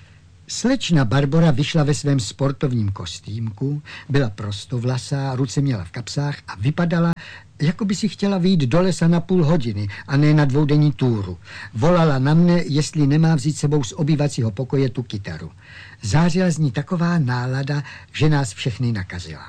Slečna Barbora vyšla ve svém sportovním kostýmku, byla prostovlasá, ruce měla v kapsách a vypadala, jako by si chtěla vyjít do lesa na půl hodiny a ne na dvoudenní túru. Volala na mne, jestli nemá vzít sebou z obývacího pokoje tu kytaru. Zářila z ní taková nálada, že nás všechny nakazila.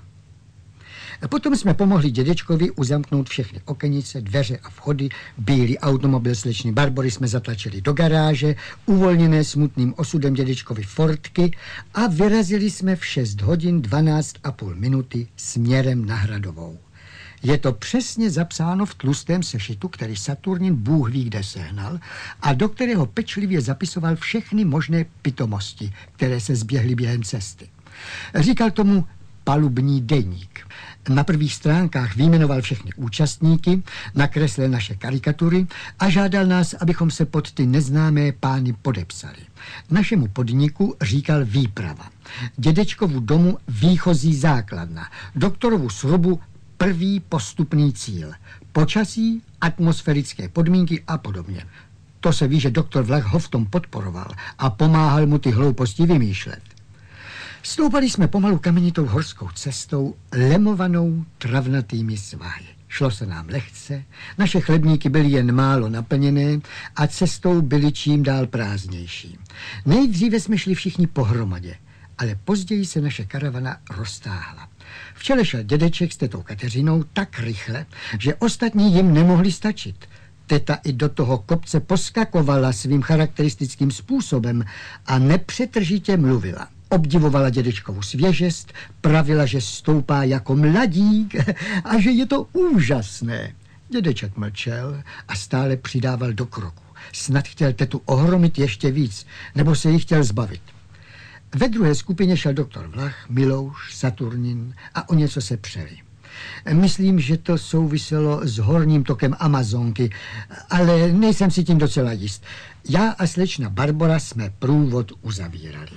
Potom jsme pomohli dědečkovi uzamknout všechny okenice, dveře a vchody. Bílý automobil slečny Barbory jsme zatlačili do garáže, uvolněné smutným osudem dědečkovi Fordky a vyrazili jsme v šest hodin dvanáct a půl minuty směrem na Hradovou. Je to přesně zapsáno v tlustém sešitu, který Saturnin Bůh ví kde sehnal a do kterého pečlivě zapisoval všechny možné pitomosti, které se zběhly během cesty. Říkal tomu palubní deník. Na prvních stránkách vyjmenoval všechny účastníky, nakreslil naše karikatury a žádal nás, abychom se pod ty neznámé pány podepsali. Našemu podniku říkal výprava, dědečkovu domu výchozí základna, doktorovu srubu prvý postupný cíl, počasí, atmosférické podmínky a podobně. To se ví, že doktor Vlach ho v tom podporoval a pomáhal mu ty hlouposti vymýšlet. Stoupali jsme pomalu kamenitou horskou cestou, lemovanou travnatými svahy. Šlo se nám lehce, naše chlebníky byly jen málo naplněné a cestou byly čím dál prázdnější. Nejdříve jsme šli všichni pohromadě, ale později se naše karavana roztáhla. V čele šel dědeček s tetou Kateřinou tak rychle, že ostatní jim nemohli stačit. Teta i do toho kopce poskakovala svým charakteristickým způsobem a nepřetržitě mluvila. Obdivovala dědečkovu svěžest, pravila, že stoupá jako mladík a že je to úžasné. Dědeček mlčel a stále přidával do kroku. Snad chtěl tetu ohromit ještě víc, nebo se jí chtěl zbavit. Ve druhé skupině šel doktor Vlach, Milouš, Saturnin a o něco se přeli. Myslím, že to souviselo s horním tokem Amazonky, ale nejsem si tím docela jist. Já a slečna Barbora jsme průvod uzavírali.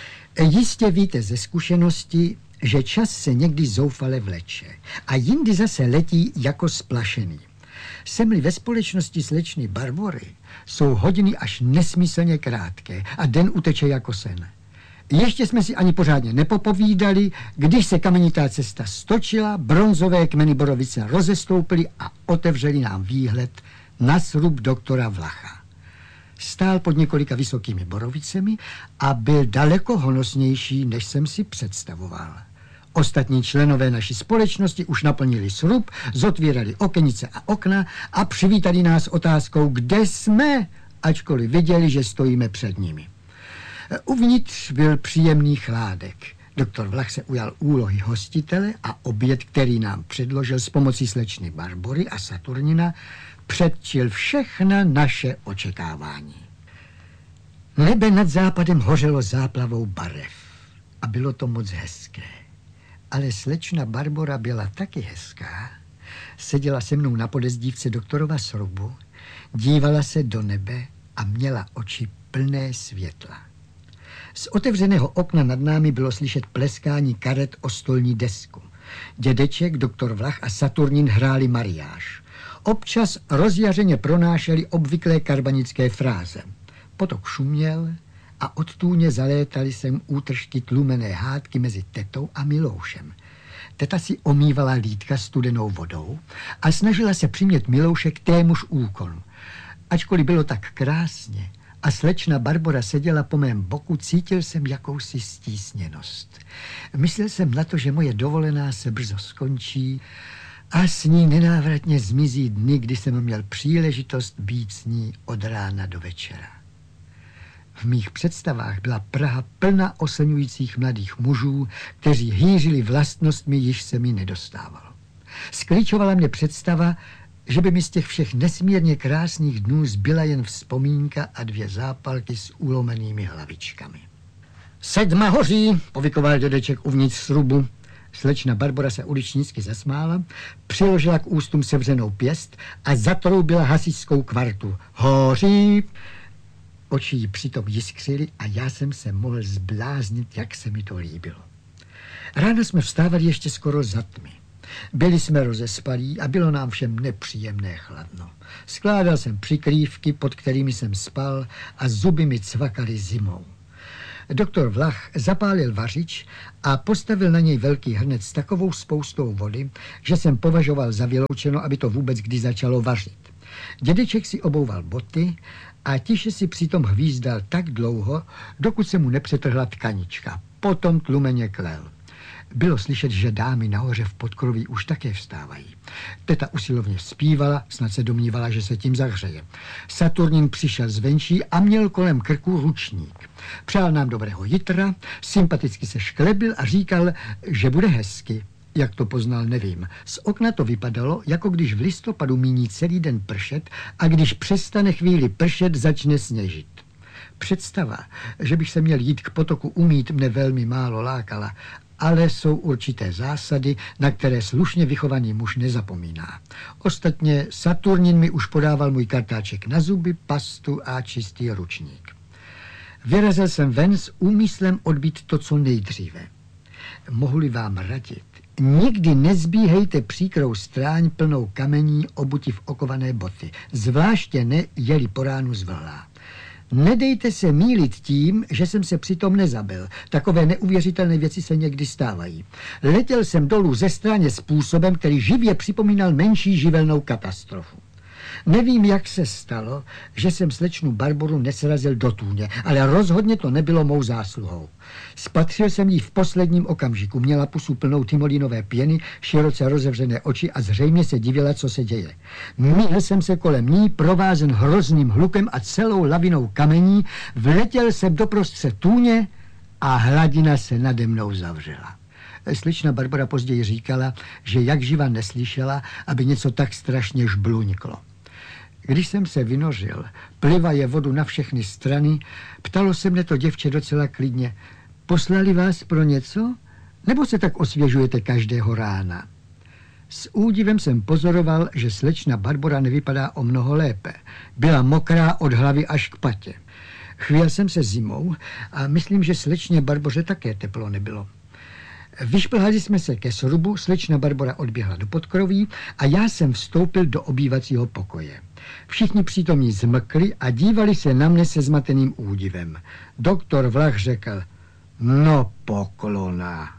Jistě víte ze zkušenosti, že čas se někdy zoufale vleče a jindy zase letí jako splašený. Jsem-li ve společnosti slečny Barbory, jsou hodiny až nesmyslně krátké a den uteče jako sen. Ještě jsme si ani pořádně nepopovídali, když se kamenitá cesta stočila, bronzové kmeny borovice rozestoupily a otevřeli nám výhled na srub doktora Vlacha. Stál pod několika vysokými borovicemi a byl daleko honosnější, než jsem si představoval. Ostatní členové naší společnosti už naplnili srub, zotvírali okenice a okna a přivítali nás otázkou, kde jsme, ačkoliv viděli, že stojíme před nimi. Uvnitř byl příjemný chládek. Doktor Vlach se ujal úlohy hostitele a oběd, který nám předložil s pomocí slečny Barbory a Saturnina, předčil všechna naše očekávání. Nebe nad západem hořelo záplavou barev a bylo to moc hezké. Ale slečna Barbora byla taky hezká. Seděla se mnou na podezdívce doktorova srubu, dívala se do nebe a měla oči plné světla. Z otevřeného okna nad námi bylo slyšet pleskání karet o stolní desku. Dědeček, doktor Vlach a Saturnin hráli mariáš. Občas rozjařeně pronášeli obvyklé karbanické fráze. Potok šuměl a od tůně zalétaly sem útržky tlumené hádky mezi tetou a Miloušem. Teta si omývala lítka studenou vodou a snažila se přimět Milouše k témuž úkonu. Ačkoliv bylo tak krásně a slečna Barbora seděla po mém boku, cítil jsem jakousi stísněnost. Myslel jsem na to, že moje dovolená se brzo skončí a s ní nenávratně zmizí dny, kdy jsem měl příležitost být s ní od rána do večera. V mých představách byla Praha plna oslňujících mladých mužů, kteří hýřili vlastnostmi, již se mi nedostávalo. Sklíčovala mě představa, že by mi z těch všech nesmírně krásných dnů zbyla jen vzpomínka a dvě zápalky s ulomenými hlavičkami. Sedma hoří, povykoval dědeček uvnitř srubu. Slečna Barbora se uličnícky zasmála, přiložila k ústům sevřenou pěst a zatroubila hasičskou kvartu. Hoří! Oči jí přitom jiskřily a já jsem se mohl zbláznit, jak se mi to líbilo. Ráno jsme vstávali ještě skoro za tmy. Byli jsme rozespalí a bylo nám všem nepříjemné chladno. Skládal jsem přikrývky, pod kterými jsem spal a zuby mi cvakaly zimou. Doktor Vlach zapálil vařič a postavil na něj velký hrnec s takovou spoustou vody, že jsem považoval za vyloučeno, aby to vůbec kdy začalo vařit. Dědeček si obouval boty a tiše si přitom hvízdal tak dlouho, dokud se mu nepřetrhla tkanička. Potom tlumeně klel. Bylo slyšet, že dámy nahoře v podkroví už také vstávají. Teta usilovně zpívala, snad se domnívala, že se tím zahřeje. Saturnin přišel zvenčí a měl kolem krku ručník. Přál nám dobrého jitra, sympaticky se šklebil a říkal, že bude hezky. Jak to poznal, nevím. Z okna to vypadalo, jako když v listopadu míní celý den pršet a když přestane chvíli pršet, začne sněžit. Představa, že bych se měl jít k potoku umýt, mne velmi málo lákala, ale jsou určité zásady, na které slušně vychovaný muž nezapomíná. Ostatně Saturnin mi už podával můj kartáček na zuby, pastu a čistý ručník. Vyrazil jsem ven s úmyslem odbít to co nejdříve. Mohu-li vám radit, nikdy nezbíhejte příkrou stráň plnou kamení obuti v okované boty, zvláště ne, je-li po ránu zvlhlá. Nedejte se mýlit tím, že jsem se přitom nezabil. Takové neuvěřitelné věci se někdy stávají. Letěl jsem dolů ze stráně způsobem, který živě připomínal menší živelnou katastrofu. Nevím, jak se stalo, že jsem slečnu Barboru nesrazil do tůně, ale rozhodně to nebylo mou zásluhou. Spatřil jsem jí v posledním okamžiku. Měla pusu plnou timolinové pěny, široce rozevřené oči a zřejmě se divila, co se děje. Míhl jsem se kolem ní, provázen hrozným hlukem a celou lavinou kamení, vletěl jsem doprostřed tůně a hladina se nade mnou zavřela. Slečna Barbora později říkala, že jak živa neslyšela, aby něco tak strašně žbluňklo. Když jsem se vynořil, plivaje vodu na všechny strany, ptalo se mne to děvče docela klidně. Poslali vás pro něco? Nebo se tak osvěžujete každého rána? S údivem jsem pozoroval, že slečna Barbora nevypadá o mnoho lépe. Byla mokrá od hlavy až k patě. Chvěl jsem se zimou a myslím, že slečně Barboře také teplo nebylo. Vyšplhali jsme se ke srubu, slečna Barbora odběhla do podkroví a já jsem vstoupil do obývacího pokoje. Všichni přítomní zmkli a dívali se na mne se zmateným údivem. Doktor Vlach řekl, no poklona.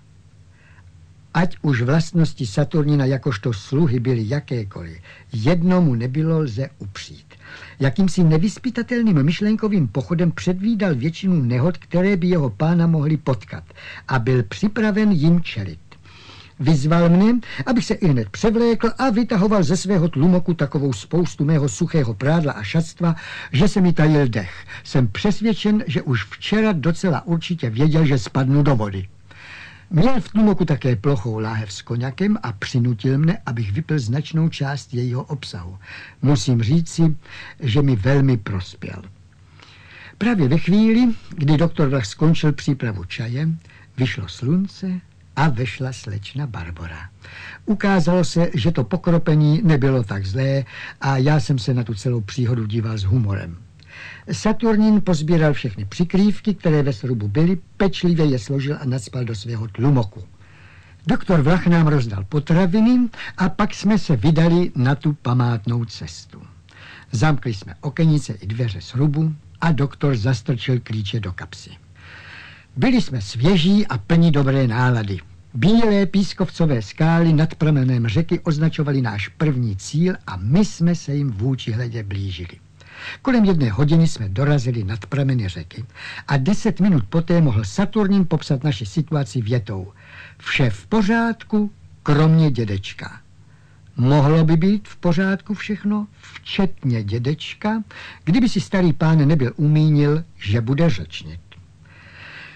Ať už vlastnosti Saturnina jakožto sluhy byly jakékoliv, jednomu nebylo lze upřít. Jakýmsi nevyzpytatelným myšlenkovým pochodem předvídal většinu nehod, které by jeho pána mohly potkat a byl připraven jim čelit. Vyzval mne, abych se ihned převlékl a vytahoval ze svého tlumoku takovou spoustu mého suchého prádla a šatstva, že se mi tajil dech. Jsem přesvědčen, že už včera docela určitě věděl, že spadnu do vody. Měl v tlumoku také plochou láhev s koňakem a přinutil mne, abych vypil značnou část jejího obsahu. Musím říci, že mi velmi prospěl. Právě ve chvíli, kdy doktor Vlach skončil přípravu čaje, vyšlo slunce a vešla slečna Barbora. Ukázalo se, že to pokropení nebylo tak zlé a já jsem se na tu celou příhodu díval s humorem. Saturnin pozbíral všechny přikrývky, které ve srubu byly, pečlivě je složil a nacpal do svého tlumoku. Doktor Vlach nám rozdal potraviny a pak jsme se vydali na tu památnou cestu. Zamkli jsme okenice i dveře srubu a doktor zastrčil klíče do kapsy. Byli jsme svěží a plní dobré nálady. Bílé pískovcové skály nad pramenem řeky označovaly náš první cíl a my jsme se jim vůči hledě blížili. Kolem jedné hodiny jsme dorazili nad prameny řeky a deset minut poté mohl Saturnin popsat naši situaci větou. Vše v pořádku, kromě dědečka. Mohlo by být v pořádku všechno, včetně dědečka, kdyby si starý pán nebyl umínil, že bude řečnit.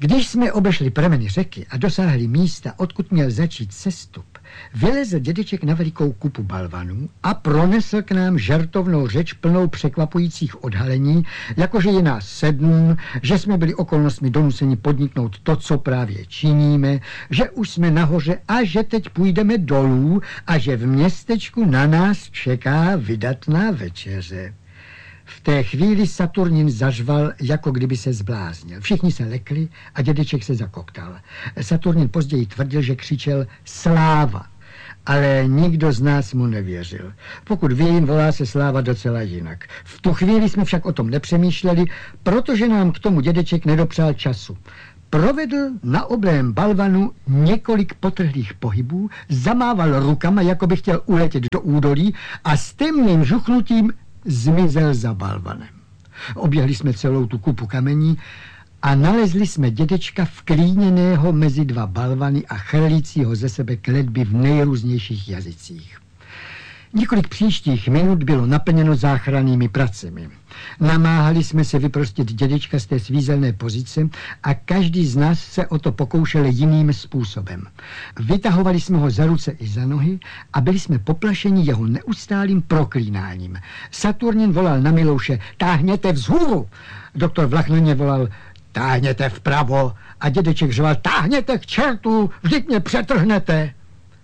Když jsme obešli prameny řeky a dosáhli místa, odkud měl začít sestup, vylezl dědeček na velikou kupu balvanů a pronesl k nám žartovnou řeč plnou překvapujících odhalení, jakože je nás sedm, že jsme byli okolnostmi donuceni podniknout to, co právě činíme, že už jsme nahoře a že teď půjdeme dolů a že v městečku na nás čeká vydatná večeře. V té chvíli Saturnin zařval, jako kdyby se zbláznil. Všichni se lekli a dědeček se zakoktal. Saturnin později tvrdil, že křičel sláva, ale nikdo z nás mu nevěřil. Pokud vím, volá se sláva docela jinak. V tu chvíli jsme však o tom nepřemýšleli, protože nám k tomu dědeček nedopřál času. Provedl na oblém balvanu několik potrhlých pohybů, zamával rukama, jako by chtěl uletět do údolí a s temným žuchnutím zmizel za balvanem. Oběhli jsme celou tu kupu kamení a nalezli jsme dědečka vklíněného mezi dva balvany a chrlícího ze sebe kletby v nejrůznějších jazycích. Několik příštích minut bylo naplněno záchrannými pracemi. Namáhali jsme se vyprostit dědečka z té svízelné pozice a každý z nás se o to pokoušel jiným způsobem. Vytahovali jsme ho za ruce i za nohy a byli jsme poplašeni jeho neustálým proklínáním. Saturnin volal na Milouše, táhněte vzhůru. Doktor Vlach na ně volal, táhněte vpravo, a dědeček řval, táhněte k čertu, vždyť mě přetrhnete.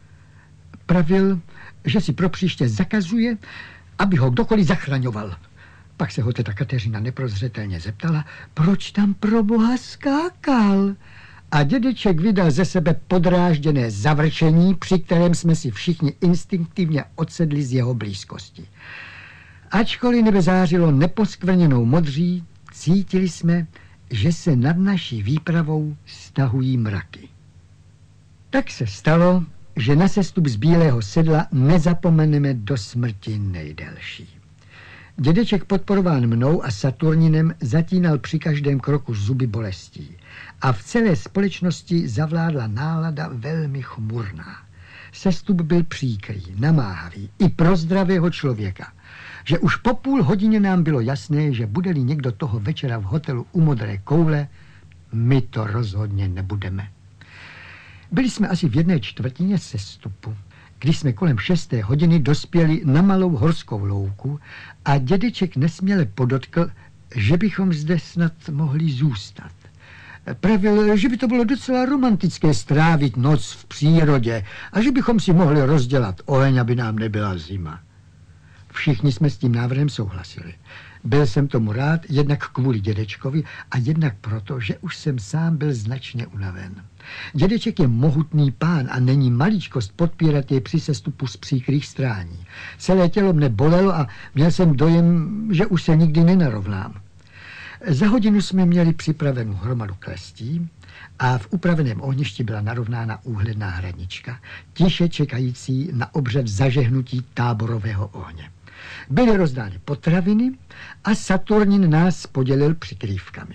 Pravil, že si pro příště zakazuje, aby ho kdokoliv zachraňoval. Pak se ho teta Kateřina neprozřetelně zeptala, proč tam pro boha skákal. A dědeček vydal ze sebe podrážděné zavrčení, při kterém jsme si všichni instinktivně odsedli z jeho blízkosti. Ačkoliv nebe zářilo neposkvrněnou modří, cítili jsme, že se nad naší výpravou stahují mraky. Tak se stalo, že na sestup z Bílého sedla nezapomeneme do smrti nejdelší. Dědeček podporován mnou a Saturninem zatínal při každém kroku zuby bolestí a v celé společnosti zavládla nálada velmi chmurná. Sestup byl příkrý, namáhavý i pro zdravého člověka, že už po půl hodině nám bylo jasné, že bude-li někdo toho večera v hotelu u Modré koule, my to rozhodně nebudeme. Byli jsme asi v jedné čtvrtině sestupu, když jsme kolem šesté hodiny dospěli na malou horskou louku a dědeček nesměle podotkl, že bychom zde snad mohli zůstat. Pravil, že by to bylo docela romantické strávit noc v přírodě a že bychom si mohli rozdělat oheň, aby nám nebyla zima. Všichni jsme s tím návrhem souhlasili. Byl jsem tomu rád jednak kvůli dědečkovi a jednak proto, že už jsem sám byl značně unaven. Dědeček je mohutný pán a není maličkost podpírat jej při sestupu z příkrých strání. Celé tělo mne bolelo a měl jsem dojem, že už se nikdy nenarovnám. Za hodinu jsme měli připravenou hromadu klestí a v upraveném ohništi byla narovnána úhledná hranička, tiše čekající na obřad zažehnutí táborového ohně. Byly rozdány potraviny a Saturnin nás podělil přikrývkami.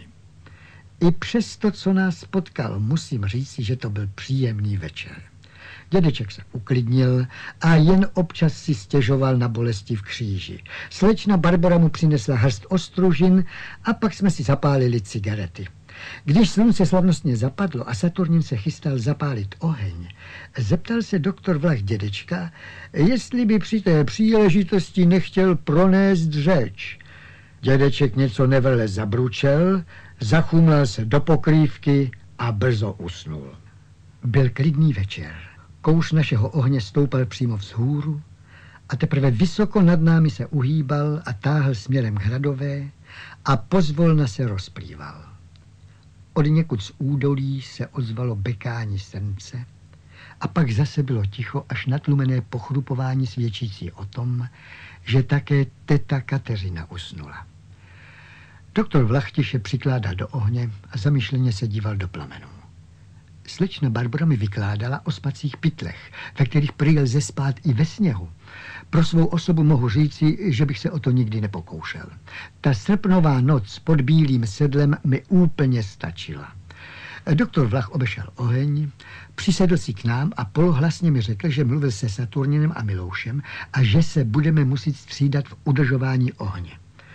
I přes to, co nás potkal, musím říci, že to byl příjemný večer. Dědeček se uklidnil a jen občas si stěžoval na bolesti v kříži. Slečna Barbara mu přinesla hrst ostružin a pak jsme si zapálili cigarety. Když slunce slavnostně zapadlo a Saturnin se chystal zapálit oheň, zeptal se doktor Vlach dědečka, jestli by při té příležitosti nechtěl pronést řeč. Dědeček něco nevrle zabručel, zachumlal se do pokrývky a brzo usnul. Byl klidný večer. Kouř našeho ohně stoupal přímo vzhůru a teprve vysoko nad námi se uhýbal a táhl směrem k Hradové a pozvolna se rozplýval. Od někud z údolí se ozvalo bekání srnce a pak zase bylo ticho až natlumené pochrupování svědčící o tom, že také teta Kateřina usnula. Doktor Vlach tiše přikládal do ohně a zamyšleně se díval do plamenů. Slečna Barbara mi vykládala o spacích pytlech, ve kterých prý lze spát i ve sněhu. Pro svou osobu mohu říci, že bych se o to nikdy nepokoušel. Ta srpnová noc pod Bílým sedlem mi úplně stačila. Doktor Vlach obešel oheň, přisedl si k nám a polohlasně mi řekl, že mluvil se Saturninem a Miloušem a že se budeme muset střídat v udržování ohně.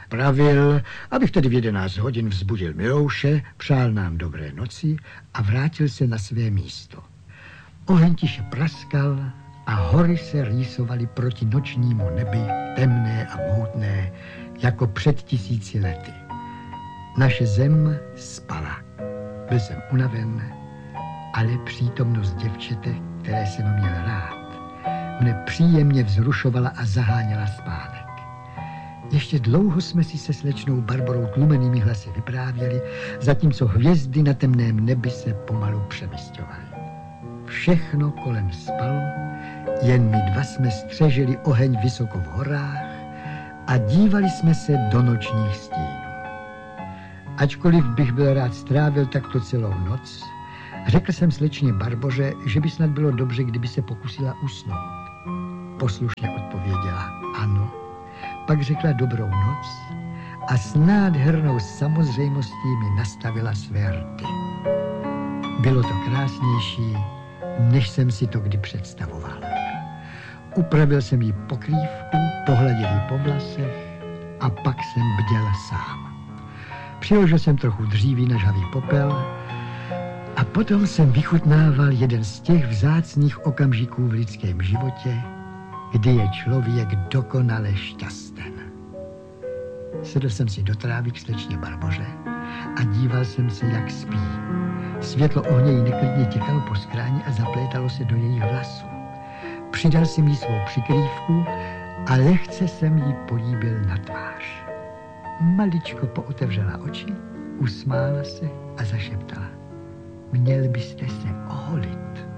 Pravil, abych tedy v jedenáct hodin vzbudil Milouše, přál nám dobré noci a vrátil se na své místo. Oheň tiše praskal a hory se rýsovaly proti nočnímu nebi, temné a mohutné, jako před tisíci lety. Naše zem spala. Byl jsem unaven, ale přítomnost děvčete, které jsem měl rád, mne příjemně vzrušovala a zaháněla spánek. Ještě dlouho jsme si se slečnou Barborou tlumenými hlasy vyprávěli, zatímco hvězdy na temném nebi se pomalu přemysťovaly. Všechno kolem spalo, jen my dva jsme střežili oheň vysoko v horách a dívali jsme se do nočních stínů. Ačkoliv bych byl rád strávil takto celou noc, řekl jsem slečně Barboře, že by snad bylo dobře, kdyby se pokusila usnout. Poslušně odpověděla ano, pak řekla dobrou noc a s nádhernou samozřejmostí mi nastavila své rty. Bylo to krásnější, než jsem si to kdy představoval. Upravil jsem jí pokrývku, pohladil jí po vlasech a pak jsem bděl sám. Přiložil jsem trochu dříví na žhavý popel a potom jsem vychutnával jeden z těch vzácných okamžiků v lidském životě, kdy je člověk dokonale šťasten. Sedl jsem si do trávy k slečně Barboře a díval jsem se, jak spí. Světlo ohně jí neklidně těkalo po skráni a zaplétalo se do jejich vlasů. Přidal jsem jí svou přikrývku a lehce jsem jí políbil na tvář. Maličko pootevřela oči, usmála se a zašeptala: Měl byste se oholit.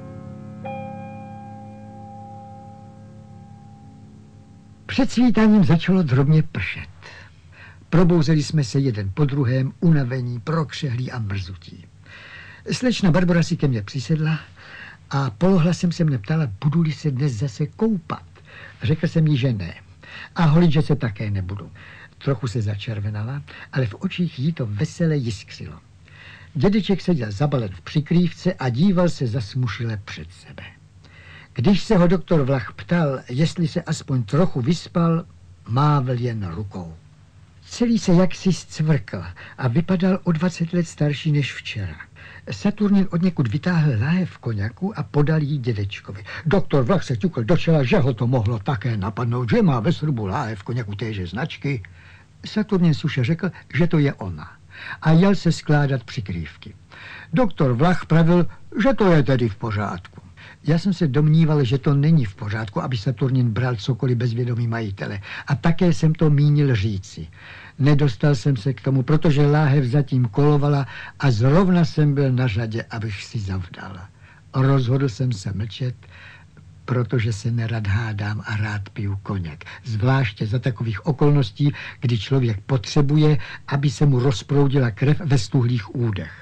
Před svítáním začalo drobně pršet. Probouzeli jsme se jeden po druhém, unavení, prokřehlí a mrzutí. Slečna Barbora si ke mně přisedla a polohlasem se mne ptala, budu-li se dnes zase koupat. Řekl jsem jí, že ne. A holit, že se také nebudu. Trochu se začervenala, ale v očích jí to vesele jiskřilo. Dědeček seděl zabalen v přikrývce a díval se zasmušile před sebe. Když se ho doktor Vlach ptal, jestli se aspoň trochu vyspal, mávl jen rukou. Celý se jaksi zcvrkl a vypadal o dvacet let starší než včera. Saturnin odněkud vytáhl láhev koněku a podal jí dědečkovi. Doktor Vlach se ťukl do čela, že ho to mohlo také napadnout, že má ve srubu láhev koněku téže značky. Saturnin suše řekl, že to je ona a jel se skládat přikrývky. Doktor Vlach pravil, že to je tedy v pořádku. Já jsem se domníval, že to není v pořádku, aby Saturnin bral cokoliv bez vědomí majitele. A také jsem to mínil říci. Nedostal jsem se k tomu, protože láhev zatím kolovala a zrovna jsem byl na řadě, abych si zavdal. Rozhodl jsem se mlčet, protože se nerad hádám a rád piju koněk. Zvláště za takových okolností, kdy člověk potřebuje, aby se mu rozproudila krev ve stuhlých údech.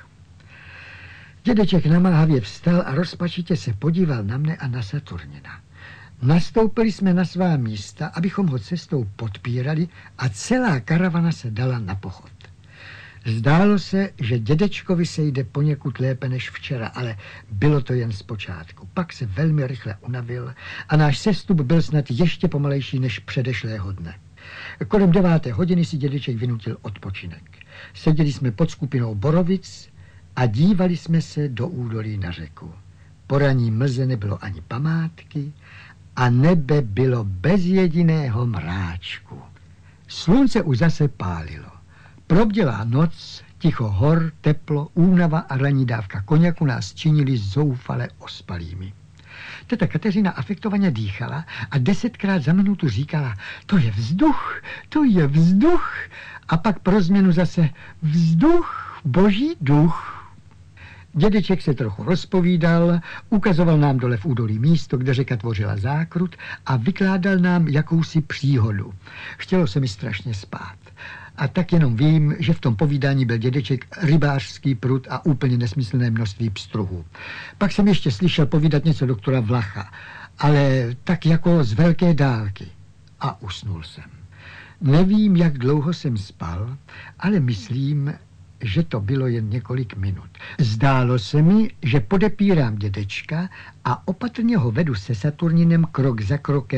Dědeček namáhavě vstal a rozpačitě se podíval na mne a na Saturnina. Nastoupili jsme na svá místa, abychom ho cestou podpírali a celá karavana se dala na pochod. Zdálo se, že dědečkovi se jde poněkud lépe než včera, ale bylo to jen zpočátku. Pak se velmi rychle unavil a náš sestup byl snad ještě pomalejší než předešlého dne. Kolem deváté hodiny si dědeček vynutil odpočinek. Seděli jsme pod skupinou borovic a dívali jsme se do údolí na řeku. Po ranní mlze nebylo ani památky a nebe bylo bez jediného mráčku. Slunce už zase pálilo. Probdělá noc, ticho hor, teplo, únava a ranní dávka koněku nás činili zoufale ospalými. Teta Kateřina afektovaně dýchala a desetkrát za minutu říkala, to je vzduch, to je vzduch, a pak pro změnu zase vzduch, boží duch. Dědeček se trochu rozpovídal, ukazoval nám dole v údolí místo, kde řeka tvořila zákrut a vykládal nám jakousi příhodu. Chtělo se mi strašně spát. A tak jenom vím, že v tom povídání byl dědeček rybářský prut a úplně nesmyslné množství pstruhů. Pak jsem ještě slyšel povídat něco doktora Vlacha, ale tak jako z velké dálky. A usnul jsem. Nevím, jak dlouho jsem spal, ale myslím, že to bylo jen několik minut. Zdálo se mi, že podepírám dědečka a opatrně ho vedu se Saturninem krok za krokem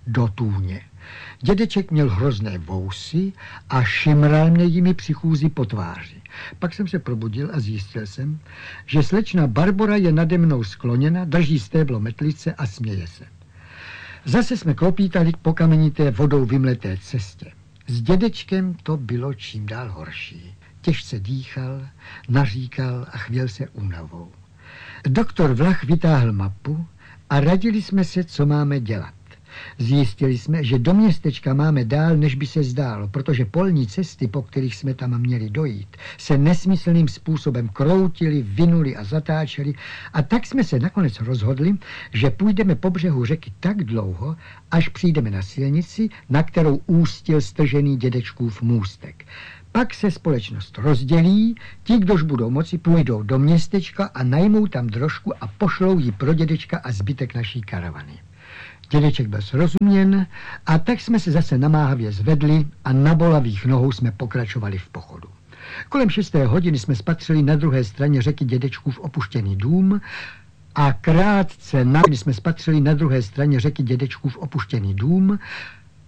do tůně. Dědeček měl hrozné vousy a šimral mě jimi při chůzi po tváři. Pak jsem se probudil a zjistil jsem, že slečna Barbora je nade mnou skloněna, drží stéblo metlice a směje se. Zase jsme klopítali po kamenité vodou vymleté cestě. S dědečkem to bylo čím dál horší. Těžce dýchal, naříkal a chvěl se únavou. Doktor Vlach vytáhl mapu a radili jsme se, co máme dělat. Zjistili jsme, že do městečka máme dál, než by se zdálo, protože polní cesty, po kterých jsme tam měli dojít, se nesmyslným způsobem kroutily, vinuli a zatáčely, a tak jsme se nakonec rozhodli, že půjdeme po břehu řeky tak dlouho, až přijdeme na silnici, na kterou ústil stržený dědečkův můstek. Pak se společnost rozdělí, ti, kdož budou moci, půjdou do městečka a najmou tam drožku a pošlou ji pro dědečka a zbytek naší karavany. Dědeček byl srozuměn a tak jsme se zase namáhavě zvedli a na bolavých nohou jsme pokračovali v pochodu. Kolem šesté hodiny jsme spatřili na druhé straně řeky dědečkův opuštěný dům a krátce na jsme spatřili na druhé straně řeky dědečkův opuštěný dům